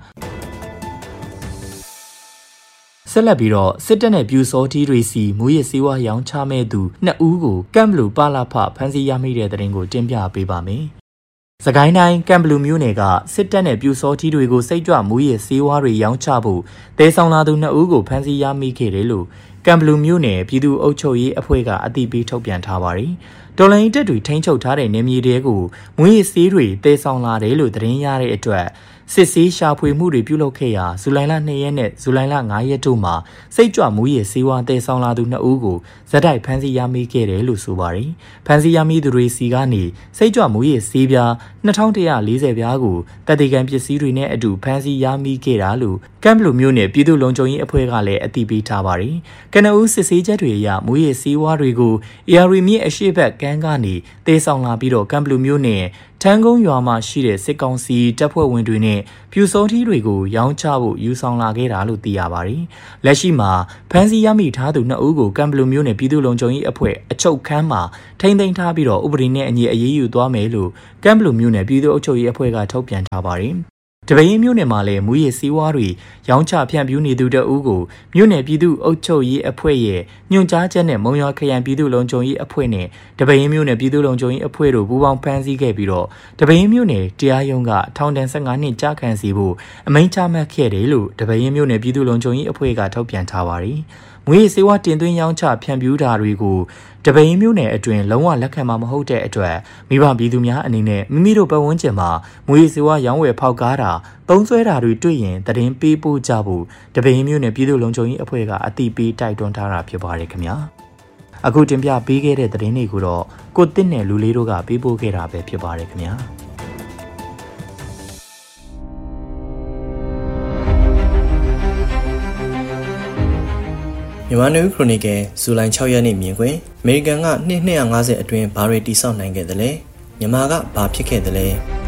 ဆက်လက်ပြီးတော့စစ်တပ်နဲ့ပြူစောတီတွေစီမူရစ်စေဝါရောင်းချမဲ့သူနှစ်ဦးကိုကမ်ဘလူပါလာဖဖမ်းဆီးရမိတဲ့တဲ့ရင်ကိုတင်ပြပေးပါမယ်စကိုင်းတိုင်းကမ်ဘလူမျိုးနယ်ကစစ်တပ်နဲ့ပြူစောထီးတွေကိုစိတ်ကြွမူရစ်ဆေးဝါးတွေရောင်းချဖို့တဲဆောင်လာသူနှစ်ဦးကိုဖမ်းဆီးရမိခဲ့တယ်လို့ကမ်ဘလူမျိုးနယ်ပြည်သူ့အုပ်ချုပ်ရေးအဖွဲ့ကအသိပေးထုတ်ပြန်ထားပါတယ်။တော်လိုင်းတပ်တွေထိန်းချုပ်ထားတဲ့နေမြေတွေကိုမူရစ်ဆေးတွေတဲဆောင်လာတယ်လို့သတင်းရတဲ့အတွက်စစ်ဆေးရှာဖွေမှုတွေပြုလုပ်ခဲ့ရာဇူလိုင်လနှစ်ရက်နဲ့ဇူလိုင်လငါးရက်တို့မှာစိတ်ကြွမူရည်စေဝါတည်ဆောင်လာသူနှစ်ဦးကိုဇက်တိုက်ဖမ်းဆီးရမိခဲ့တယ်လို့ဆိုပါတယ်။ဖမ်းဆီးရမိသူတွေစီကနေစိတ်ကြွမူရည်စေးပြားနှစ်ထောင်တစ်ရာလေးဆယ်ပြားကိုတပ်တေကန်ပစ္စည်းတွေနဲ့အတူဖမ်းဆီးရမိခဲ့တာလို့ကမ်ဘလူမျိုးနယ်ပြည်သူ့လုံခြုံရေးအဖွဲ့ကလည်းအသိပေးထားပါတယ်။ကနဦးစစ်ဆေးချက်တွေအရမူရည်စေဝါတွေကိုအေအာရီမြစ်အရှိတ်ဘက်ကမ်းကနေတည်ဆောင်လာပြီးတော့ကမ်ဘလူမျိုးနယ်ထန်းကုန်းရွာမှာရှိတဲ့စစ်ကောင်စီတပ်ဖွဲ့ဝင်တွေနဲ့ပြူစောထီးတွေကိုရောင်းချဖို့ယူဆောင်လာခဲ့တာလို့သိရပါတယ်။လက်ရှိမှာဖမ်းဆီးရမိထားသူနှစ်ဦးကိုကမ်ဘလူမျိုးနယ်ပြည်သူ့လုံခြုံရေးအဖွဲ့အချုပ်ခန်းမှာထိန်းသိမ်းထားပြီးတော့ဥပဒေနဲ့အညီအရေးယူသွားမယ်လို့ကမ်ဘလူမျိုးနယ်ပြည်သူ့အုပ်ချုပ်ရေးအဖွဲ့ကထုတ်ပြန်ထားပါတယ်။တပင်းမြို့နယ်မှာလည်းမူရည်စည်းဝါးတွေရောင်းချဖြန့်ဖြူးနေသူတအူးကိုမြို့နယ်ပြည်သူ့အုပ်ချုပ်ရေးအဖွဲ့ရဲ့ညွှန်ကြားချက်နဲ့မုံရွာခရိုင်ပြည်သူ့လုံခြုံရေးအဖွဲ့နဲ့တပင်းမြို့နယ်ပြည်သူ့လုံခြုံရေးအဖွဲ့တို့ပူးပေါင်းဖမ်းဆီးခဲ့ပြီးတော့တပင်းမြို့နယ်တရားရုံးကထောင်ဒဏ်၁၅နှစ်ကြာခံစီဖို့အမိန့်ချမှတ်ခဲ့တယ်လို့တပင်းမြို့နယ်ပြည်သူ့လုံခြုံရေးအဖွဲ့ကထုတ်ပြန်ထားပါတယ်။မူရည်စေဝါတင်သွင်းရောင်းချဖြန့်ဖြူးတာတွေကိုတပင်းမြို့နယ်အတွင်းလုံးဝလက်ခံမှာမဟုတ်တဲ့အတွက်မိဘပြည်သူများအနေနဲ့မိမိတို့ပတ်ဝန်းကျင်မှာမူရည်စေဝါရောင်းဝယ်ဖောက်ကားတာသုံးစွဲတာတွေတွေ့ရင်တရင်ပေးပို့ကြဖို့တပင်းမြို့နယ်ပြည်သူ့လုံခြုံရေးအဖွဲ့ကအသိပေးတိုက်တွန်းထားတာဖြစ်ပါတယ်ခင်ဗျာအခုတင်ပြပေးခဲ့တဲ့သတင်းတွေကိုတော့ကိုတစ်နဲ့လူလေးတို့ကပေးပို့ခဲ့တာပဲဖြစ်ပါတယ်ခင်ဗျာမြန်မာနယူးခရိုနီကယ်ဇူလိုင်၆ရက်နေ့မြင်ကွင်းအမေရိကန်ကနှစ်၂၅၀အတွင်းဘာတွေတိစောက်နိုင်ခဲ့သလဲမြန်မာကဘာဖြစ်ခဲ့သလဲ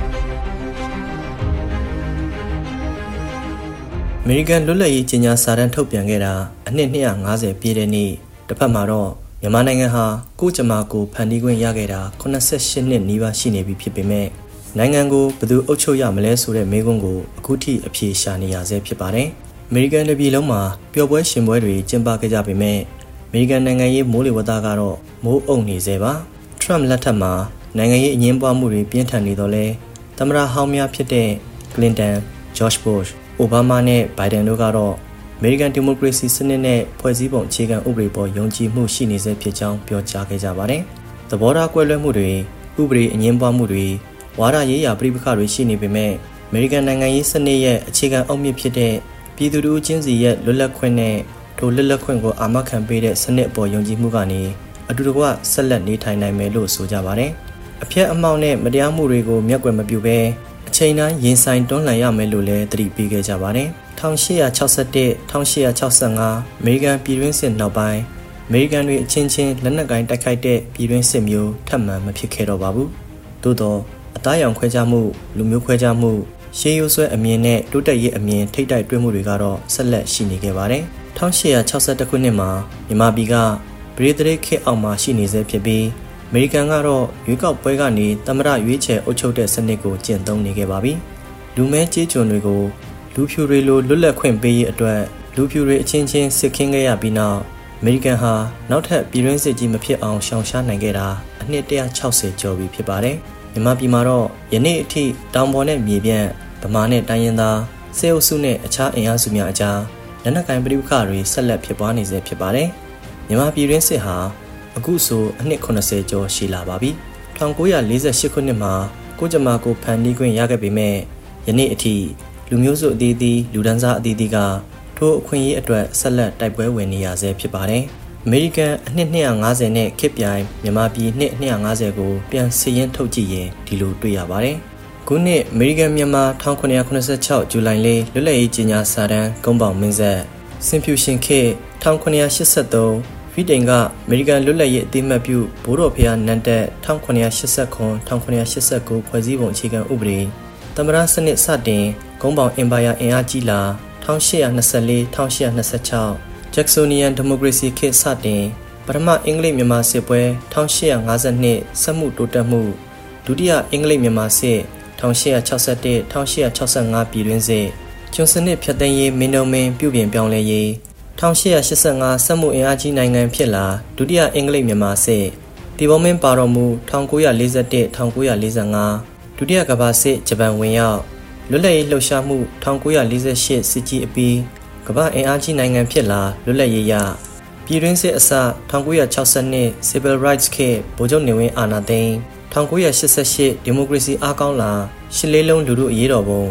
အမေရိကန်လွတ်လပ်ရေးကြေညာစာတမ်းထုတ်ပြန်ခဲ့တာအနှစ်၂၅၀ပြည့်တဲ့နေ့တစ်ဖက်မှာတော့မြန်မာနိုင်ငံဟာကိုယ့်ကြမ္မာကိုဖန်တီးခွင့်ရခဲ့တာ၈၈နှစ်နီးပါးရှိနေပြီဖြစ်ပေမဲ့နိုင်ငံကိုဘယ်သူအုပ်ချုပ်ရမလဲဆိုတဲ့မေးခွန်းကိုအခုထိအဖြေရှာနေရဆဲဖြစ်ပါတယ်အမေရိကန်ပြည်လုံးမှာပျော်ပွဲရှင်ပွဲတွေကျင်းပခဲ့ကြပေမဲ့အမေရိကန်နိုင်ငံရေးမိုးလေဝသကတော့မိုးအုံနေစေပါထရမ့်လက်ထက်မှာနိုင်ငံရေးအငြင်းပွားမှုတွေပြင်းထန်နေတော့လဲသမ္မတဟောင်းများဖြစ်တဲ့ကလင်တန်ဂျော့ချ်ဘုရှ်အိုဘားမားနဲ့ဘိုင်ဒန်တို့ကတော့အမေရိကန်ဒီမိုကရေစီစနစ်နဲ့ဖွဲ့စည်းပုံအခြေခံဥပဒေပေါ်ယုံကြည်မှုရှိနေစေဖြစ်ကြောင်းပြောကြားခဲ့ကြပါတယ်သဘောထားကွဲလွဲမှုတွေဥပဒေအငြင်းပွားမှုတွေဝါဒရေးရာပြည်ပခါတွေရှိနေပေမဲ့အမေရိကန်နိုင်ငံရေးစနစ်ရဲ့အခြေခံအုတ်မြစ်ဖြစ်တဲ့ပြည်သူတို့ချင်းစီရဲ့လွတ်လပ်ခွင့်နဲ့ထိုလွတ်လပ်ခွင့်ကိုအာမခံပေးတဲ့စနစ်အပေါ်ယုံကြည်မှုကနေအတူတကွဆက်လက်နေထိုင်နိုင်မယ်လို့ဆိုကြပါတယ်။အဖျက်အမှောင့်နဲ့မတရားမှုတွေကိုမျက်ကွယ်မပြုဘဲအချိန်တိုင်းရင်ဆိုင်တွန်းလှန်ရမယ်လို့လည်းသတိပေးခဲ့ကြပါတယ်။၁၈၆၁-၁၈၆၅အမေရိကန်ပြည်တွင်းစစ်နောက်ပိုင်းအမေရိကန်တွေအချင်းချင်းလက်နက်ကိုင်တိုက်ခိုက်တဲ့ပြည်တွင်းစစ်မျိုးထပ်မံမဖြစ်ခဲ့တော့ပါဘူး။သို့တော့အသားရောင်ခွဲခြားမှုလူမျိုးခွဲခြားမှုရှေးရိုးဆွဲအမြင်နဲ့တိုးတက်ရေးအမြင်ထိတ်တိုက်တွဲမှုတွေကတော့ဆက်လက်ရှိနေခဲ့ပါတယ်။၁၈၆၁ခုနှစ်မှာမြန်မာပြည်ကပရိသေခေတ်အောက်မှာရှိနေဆဲဖြစ်ပြီးအမေရိကန်ကတော့ရွေးကောက်ပွဲကနေသမ္မတရွေးချယ်အုပ်ချုပ်တဲ့စနစ်ကိုကျင့်သုံးနေခဲ့ပါပြီ။လူမဲကြေးကျွန်တွေကိုလူဖြူတွေလိုလွတ်လပ်ခွင့်ပေးရေးအတွက်လူဖြူတွေအချင်းချင်းစစ်ခင်းခဲ့ရပြီးနောက်အမေရိကန်ဟာနောက်ထပ်ပြည်တွင်းစစ်ကြီးမဖြစ်အောင်ရှောင်ရှားနိုင်ခဲ့တာအနှစ်၁၆၀ကျော်ပြီဖြစ်ပါတယ်။မြန်မာပြည်မှာတော့ယနေ့အထိတောင်ပေါ်နဲ့မြေပြန့်ဗမာနဲ့တိုင်းရင်းသားစေအုပ်စုနဲ့အခြားအင်အားစုများအကြားလက်နက်ကိုင်ပဋိပက္ခတွေဆက်လက်ဖြစ်ပွားနေဆဲဖြစ်ပါတယ်။မြန်မာပြည်တွင်းစစ်ဟာအခုဆိုအနှစ်၇၀ကျော်ရှိလာပါပြီ။၁၉၄၈ခုနှစ်မှာကိုကြမ္မာကိုဖန်တီးခွင့်ရခဲ့ပေမဲ့ယနေ့အထိလူမျိုးစုအသီးသီးလူဒန်းစားအသီးသီးကထိုအခွင့်အရေးအတွက်ဆက်လက်တိုက်ပွဲဝင်နေရဆဲဖြစ်ပါတယ်။အမေရိကန်အနှစ်၂၅၀နဲ့ခေတ်ပြိုင်မြန်မာပြည်နှစ်၂၅၀ကိုပြန်စည်ရင်းထုတ်ကြည့်ရင်ဒီလိုတွေ့ရပါတယ်။ခုနှစ်အမေရိကန်မြန်မာ၁၉၇၆ဇူလိုင်လလွတ်လပ်ရေးကြေညာစာတမ်းကုန်းပေါင်မင်းဆက်စင်ဖြူရှင်ခေတ်၁၉၈၃ဗီတိန်ကအမေရိကန်လွတ်လပ်ရေးအသိအမှတ်ပြုဘိုးတော်ဖျားနန်းတက်၁၉၈၇-၁၉၈၉ဖွဲ့စည်းပုံအခြေခံဥပဒေသမ္မတစနစ်စတင်ကုန်းပေါင်အင်ပါယာအင်အားကြီးလာ၁၈၂၄-၁၈၂၆ဂျက်ဆိုနီယန်ဒီမိုကရေစီခေတ်စတင်ပထမအင်္ဂလိပ်မြန်မာစစ်ပွဲ၁၈၅၂စက်မှုတိုးတက်မှုဒုတိယအင်္ဂလိပ်မြန်မာစစ်၁၈၆၁-၁၈၆၅ပြည်တွင်းစစ်ကျွန်းစနစ်ဖြတ်သိမ်းရေးမင်းတို့မင်းပြုပြင်ပြောင်းလဲရေး၁၈၈၅စက်မှုအင်အားကြီးနိုင်ငံဖြစ်လာဒုတိယအင်္ဂလိပ်မြန်မာစစ်တီဘောမင်းပါတော်မူ၁၉၄၁-၁၉၄၅ဒုတိယကမ္ဘာစစ်ဂျပန်ဝင်ရောက်လွတ်လပ်ရေးလှုပ်ရှားမှု၁၉၄၈စစ်ကြီးအပြီးကမ္ဘာအင်အားကြီးနိုင်ငံဖြစ်လာလွတ်လပ်ရေးရပြည်တွင်းစစ်အစ၁၉၆၂ Civil Rights ခေတ်ဗိုလ်ချုပ်နေဝင်းအာဏာသိမ်း၁၉၈၈ဒီမိုကရေစီအားကောင်းလာရှစ်လေးလုံးလူထုအရေးတော်ပုံ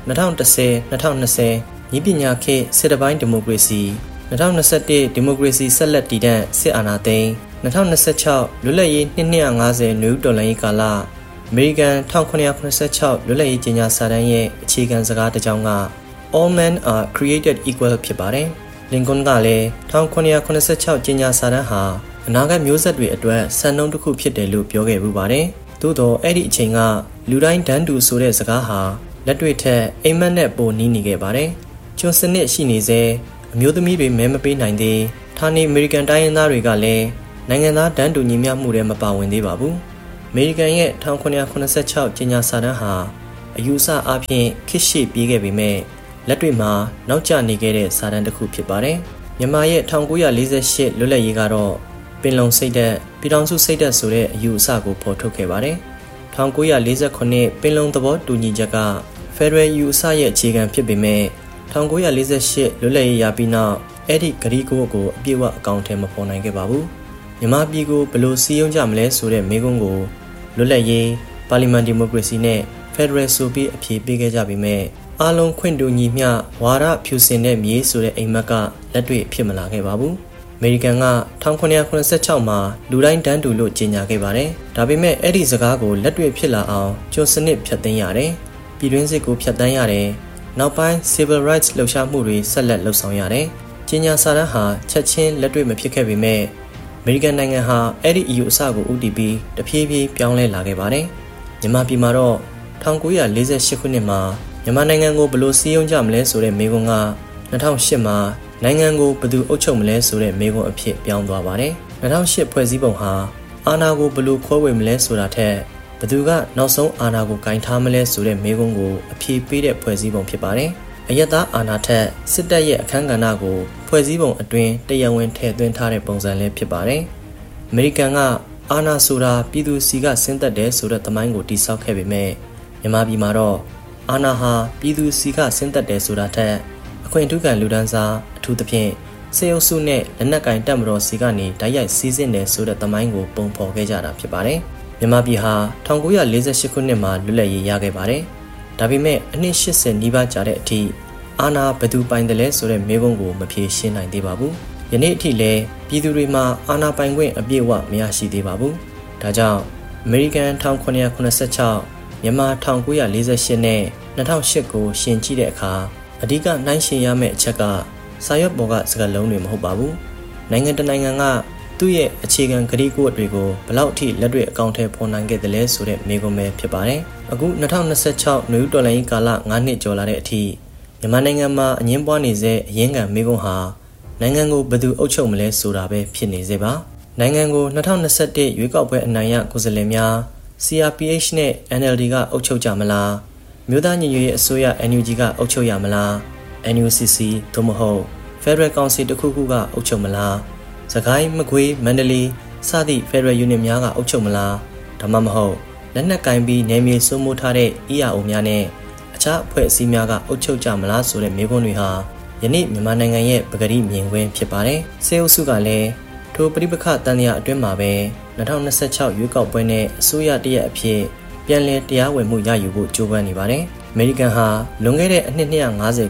၂၀၁၀ ၂၀၂၀ညီပညာခေတ်စစ်တပိုင်းဒီမိုကရေစီ၂၀၂၁ဒီမိုကရေစီဆက်လက်တည်တံ့စစ်အာဏာသိမ်း၂၀၂၆လွတ်လပ်ရေးနှစ်နှစ်၅၀နယူးတော်လှန်ရေးကာလအမေရိကန်၁၉၇၆လွတ်လပ်ရေးကြေညာစာတမ်းရဲ့အခြေခံစကားတစ်ကြောင်းက All men are created equal ဖြစ်ပါတယ်။လင်ကွန်းကလည်း၁၉၇၆ကြေညာစာတမ်းဟာအနာဂတ်မျိုးဆက်တွေအတွက်စံနှုန်းတစ်ခုဖြစ်တယ်လို့ပြောခဲ့ပူပါတယ်။သို့တော့အဲ့ဒီအချိန်ကလူတိုင်းတန်းတူဆိုတဲ့စကားဟာလက်တွေ့ထက်အိမ်မက်နဲ့ပိုနီးနေခဲ့ပါတယ်။ကျွန်းစနစ်ရှိနေစေအမျိုးသမီးတွေမဲမပေးနိုင်သေးဌာနေအမေရိကန်တိုင်းရင်းသားတွေကလည်းနိုင်ငံသားတန်းတူညီမျှမှုတွေမပါဝင်သေးပါဘူး။အမေရိကန်ရဲ့၁၉၇၆ကြေညာစာတမ်းဟာအယူအဆအပြင်ခေတ်ရှေ့ပြေးခဲ့ပေမဲ့လက်တွေ့မှာနောက်ကျနေခဲ့တဲ့စာတမ်းတစ်ခုဖြစ်ပါတယ်။မြန်မာရဲ့၁၉၄၈လွတ်လပ်ရေးကတော့ပင်လုံစိတ်ဓာတ်ပြည်ထောင်စုစိတ်ဓာတ်ဆိုတဲ့အယူအဆကိုဖော်ထုတ်ခဲ့ပါတယ်။၁၉၄၉ပင်လုံသဘောတူညီချက်ကဖက်ဒရယ်ယူအဆရဲ့အခြေခံဖြစ်ပေမဲ့၁၉၄၈လွတ်လပ်ရေးရပြီးနောက်အဲ့ဒီဂရီကိုကိုအပြည့်အဝအကောင့်ထဲမပေါ်နိုင်ခဲ့ပါဘူး။မြန်မာပြည်ကိုဘယ်လိုစီးရုံးကြမလဲဆိုတဲ့မေးခွန်းကိုလွတ်လပ်ရေးပါလီမန်ဒီမိုကရေစီနဲ့ဖက်ဒရယ်ဆိုပြီးအဖြေပေးခဲ့ကြပေမဲ့အားလုံးခွင့်တူညီမျှဝါဒဖြူစင်တဲ့မြေဆိုတဲ့အိမ်မက်ကလက်တွေ့ဖြစ်မလာခဲ့ပါဘူး။အမေရိကန်က၁၉၇၆မှာလူတိုင်းတန်းတူလို့ကြေညာခဲ့ပါတယ်။ဒါပေမဲ့အဲ့ဒီစကားကိုလက်တွေ့ဖြစ်လာအောင်ကျွန်းစနစ်ဖျက်သိမ်းရတယ်။ပြည်တွင်းစစ်ကိုဖျက်သိမ်းရတယ်။နောက်ပိုင်း civil rights လှုပ်ရှားမှုတွေဆက်လက်လှုပ်ဆောင်ရတယ်။ကြေညာစာတမ်းဟာချက်ချင်းလက်တွေ့မဖြစ်ခဲ့ပေမဲ့အမေရိကန်နိုင်ငံဟာအဲ့ဒီ E U အစကိုဦးတည်ပြီးတဖြည်းဖြည်းပြောင်းလဲလာခဲ့ပါတယ်။မြန်မာပြည်မှာတော့၁၉၄၈ခုနှစ်မှာမြန်မာနိုင်ငံကိုဘယ်လိုစီးရုံးကြမလဲဆိုတဲ့မေးခွန်းက၂၀၀၈မှာနိုင်ငံကိုဘယ်သူအုပ်ချုပ်မလဲဆိုတဲ့မေးခွန်းအဖြစ်ပြောင်းသွားပါတယ်။၂၀၀၈ဖွဲ့စည်းပုံဟာအာဏာကိုဘယ်လိုခွဲဝေမလဲဆိုတာထက်ဘယ်သူကနောက်ဆုံးအာဏာကိုဂိုင်ထားမလဲဆိုတဲ့မေးခွန်းကိုအဖြေပေးတဲ့ဖွဲ့စည်းပုံဖြစ်ပါတယ်။အယက်သားအာဏာထက်စစ်တပ်ရဲ့အခမ်းကဏ္ဍကိုဖွဲ့စည်းပုံအတွင်းတရားဝင်ထည့်သွင်းထားတဲ့ပုံစံလေးဖြစ်ပါတယ်။အမေရိကန်ကအာဏာဆိုတာပြည်သူစီကဆင်းသက်တယ်ဆိုတဲ့သမိုင်းကိုတည်ဆောက်ခဲ့ပေမဲ့မြန်မာပြည်မှာတော့အာဏာဟာပြည်သူစီကဆင်းသက်တယ်ဆိုတာထက်အခွင့်အထူးခံလူဒန်းစားအထူးသဖြင့်စေအုပ်စုနဲ့လက်နက်ကိုင်တပ်မတော်စီကနေတိုက်ရိုက်စီးဆင်းတယ်ဆိုတဲ့သမိုင်းကိုပုံဖော်ခဲ့ကြတာဖြစ်ပါတယ်။မြန်မာပြည်ဟာ၁၉၄၈ခုနှစ်မှာလွတ်လပ်ရေးရခဲ့ပါတယ်။ဒါပေမဲ့အနှစ်၈၀နီးပါးကြာတဲ့အထိအာဏာဘယ်သူပိုင်တယ်လဲဆိုတဲ့မေးခွန်းကိုမဖြေရှင်းနိုင်သေးပါဘူး။ယနေ့အထိလည်းပြည်သူတွေမှာအာဏာပိုင်ခွင့်အပြည့်အဝမရရှိသေးပါဘူး။ဒါကြောင့်အမေရိကန်၁၉၇၆မြန်မာ၁၉၄၈နဲ့၂၀၀၈ကိုရှင်ကြည့်တဲ့အခါအဓိကနှိုင်းယှဉ်ရမယ့်အချက်ကစာရွက်ပေါ်ကစကားလုံးတွေမဟုတ်ပါဘူး။နိုင်ငံတနိုင်ငံကသူ့ရဲ့အခြေခံကတိကဝတ်တွေကိုဘလောက်ထိလက်တွေ့အကောင့်ထဲပေါ်နိုင်ခဲ့တယ်လဲဆိုတဲ့မေးခွန်းပဲဖြစ်ပါတယ်။အခု၂၀၂၆နယူးတော်လှန်ရေးကာလ၅နှစ်ကျော်လာတဲ့အထိမြန်မာနိုင်ငံမှာအငင်းပွားနေစေအရင်းခံမေးခွန်းဟာနိုင်ငံကိုဘယ်သူအုပ်ချုပ်မလဲဆိုတာပဲဖြစ်နေစေပါ။နိုင်ငံကို၂၀၂၁ရွေးကောက်ပွဲအနိုင်ရကိုယ်စားလှယ်များ C R P H နဲ့ N L D ကအုပ်ချုပ်ကြမလားမြို့သားညီညွတ်ရေးအစိုးရ N U G ကအုပ်ချုပ်ရမလား N U C C သို့မဟုတ် Federal Council တစ်ခုခုကအုပ်ချုပ်မလားစကိုင်းမကွေးမန္တလေးစသည့် Federal Unit များကအုပ်ချုပ်မလားဒါမှမဟုတ်လက်နက်ကင်ပြီးနယ်မြေစိုးမိုးထားတဲ့ E R O များနဲ့အခြားအဖွဲ့အစည်းများကအုပ်ချုပ်ကြမလားဆိုတဲ့မေးခွန်းတွေဟာယနေ့မြန်မာနိုင်ငံရဲ့ပကတိမြင်ကွင်းဖြစ်ပါတယ်။စေအုပ်စုကလည်းထိုပဋိပက္ခတန်ရာအတွင်းမှာပဲ၂၀၂၆ရွေးကောက်ပွဲနဲ့အစိုးရတရက်အဖြစ်ပြန်လည်တရားဝင်မှုရယူဖို့ကြိုးပမ်းနေပါတယ်။အမေရိကန်ဟာလွန်ခဲ့တဲ့အနှစ်၂၅၀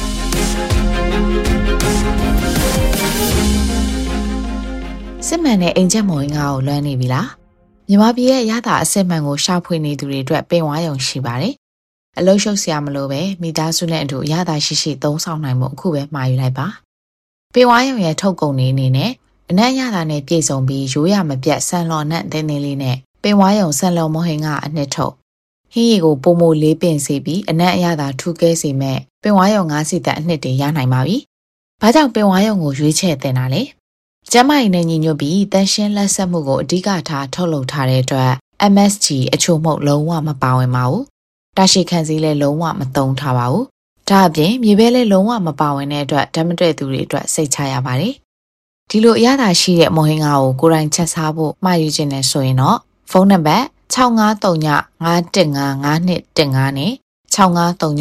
စစ်မှန်တဲ့အိမ်ချက်မော်ရင်ကိုလွှမ်းနေပြီလားမြန်မာပြည်ရဲ့ရတာအစစ်မှန်ကိုရှာဖွေနေသူတွေအတွက်ပင်ဝါရုံရှိပါတယ်အလုံးရှုပ်စရာမလိုပဲမိသားစုနဲ့အတူရတာရှိရှိသုံးဆောင်နိုင်မှုအခုပဲမှာယူလိုက်ပါပင်ဝါရုံရဲ့ထုတ်ကုန်နေအနေနဲ့အနက်ရတာနဲ့ပြည့်စုံပြီးရိုးရမပြတ်ဆန်လော်နဲ့တင်းတင်းလေးနဲ့ပင်ဝါရုံဆန်လော်မဟင်ကအနှစ်ထုတ်ဟင်းရီကိုပုံမိုလေးပင်စီပြီးအနက်အရသာထူးကဲစေမဲ့ပင်ဝါရုံငါးစီတန်အနှစ်တွေရနိုင်ပါပြီဘာကြောင့်ပင်ဝါရုံကိုရွေးချယ်တင်တာလဲကျမကြီးနဲ့ညီညွတ်ပြီးတန်ရှင်းလက်ဆက်မှုကိုအဓိကထားထုတ်လုပ်ထားတဲ့အတွက် M S G အချို့မှုလုံးဝမပါဝင်ပါဘူးတာရှိခံစည်းလည်းလုံးဝမသုံးထားပါဘူးဒါအပြင်မြေပဲလည်းလုံးဝမပါဝင်တဲ့အတွက်ဓာတ်မတွေ့သူတွေအတွက်စိတ်ချရပါတယ်ဒီလိုအရသာရှိတဲ့မော်ဟင်္ဂါကိုကိုယ်တိုင်ချက်စားဖို့မှာယူခြင်းနဲ့ဆိုရင်တော့ဖုန်းနံပါတ်၆၅၃ည၅၁၅၅၂၁၅နဲ့၆၅၃ည၅၁၅၅၁၃၃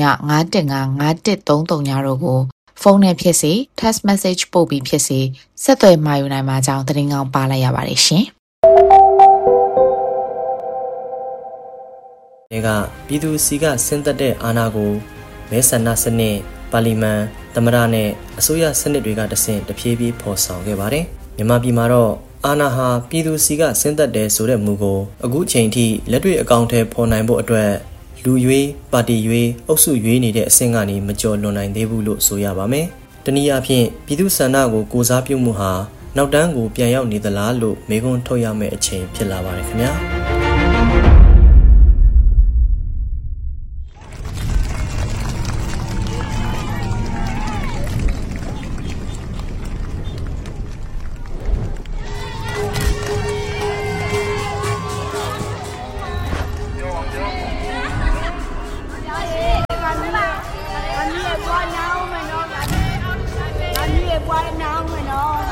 တို့ကိုဖုန်းနဲ့ဖြစ်စေ text message ပို့ပြီးဖြစ်စေဆက်သွယ်မှာယူနိုင်မှာကြောင်းသတင်းကောင်းပါလိုက်ရပါတယ်ရှင်။ဒါကပြည်သူစီကဆင်းသက်တဲ့အာဏာကိုမဲဆန္ဒစနစ်ပါလီမန်သမ္မတနဲ့အစိုးရစနစ်တွေကတဆင့်တဖြည်းဖြည်းဖော်ဆောင်ခဲ့ပါတယ်မြန်မာပြည်မှာတော့အာဏာဟာပြည်သူစီကဆင်းသက်တယ်ဆိုတဲ့မူကိုအခုချိန်ထိလက်တွေ့အကောင့်ထဲပေါ်နိုင်ဖို့အတွက်လူရွေးပါတီရွေးအုပ်စုရွေးနေတဲ့အဆင့်ကနေမကျော်လွန်နိုင်သေးဘူးလို့ဆိုရပါမယ်။တနည်းအားဖြင့်ပြည်သူဆန္ဒကိုကိုစားပြုမှုဟာနောက်တန်းကိုပြန်ရောက်နေသလားလို့မေးခွန်းထုတ်ရမယ့်အချိန်ဖြစ်လာပါတယ်ခင်ဗျာ။ Why now,